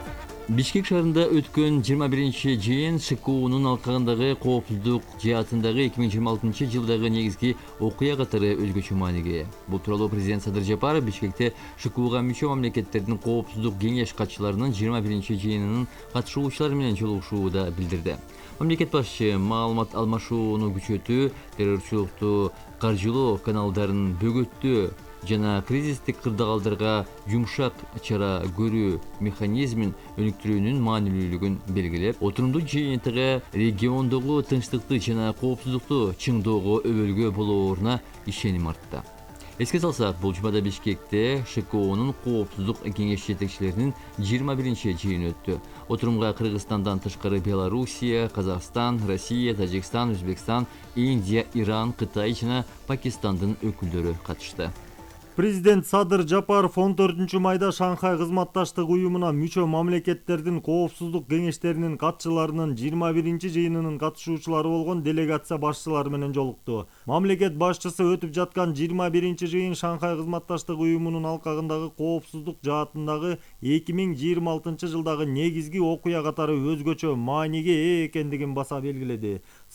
Бишкек шаарында өткөн 21-ши жыйын ШКУнун алкагындагы коопсуздук жаатындагы 2026 жылдагы негизги окуя катары өзгөчө мааниге. Бул тууралуу президент Садыр Жапаров Бишкекте ШКУга мүчө мамлекеттердин коопсуздук кеңеш катчыларынын 21-ши жыйынынын катышуучулары менен жолугушууда билдирди. Мамлекет башчы маалымат алмашууну күчөтүү, террорчулукту каржылоо каналдарын бөгөттөө жана кризистик кырдаалдарга жумшак чара көрүү механизмин өнүктүрүүнүн маанилүүлүгүн белгилеп, отурумдуу жыйынтыгы региондогу тынчтыкты жана коопсуздукту чыңдоого өбөлгө болооруна ишеним артты. Эске салсак, бул жумада Бишкекте ШКУнун коопсуздук кеңеш жетекчилеринин 21-ши жыйыны өттү. Отурумга Кыргызстандан тышкары Белоруссия, Казакстан, Россия, Тажикстан, Өзбекстан, Индия, Иран, Кытай жана Пакистандын өкүлдөрү катышты. Президент Садыр Жапаров 14-майда Шанхай кызматташтык уюмуна мүчө мамлекеттердин коопсуздук кеңештеринин катчыларынын 21-чи жыйынынын катышуучулары болгон делегация башчылары менен жолукту. Мамлекет башчысы өтүп жаткан 21-чи жыйын Шанхай кызматташтык уюмунун алкагындагы коопсуздук жаатындагы 2026 жылдагы негизги окуя катары өзгөчө мааниге ээ экендигин баса белгиледи.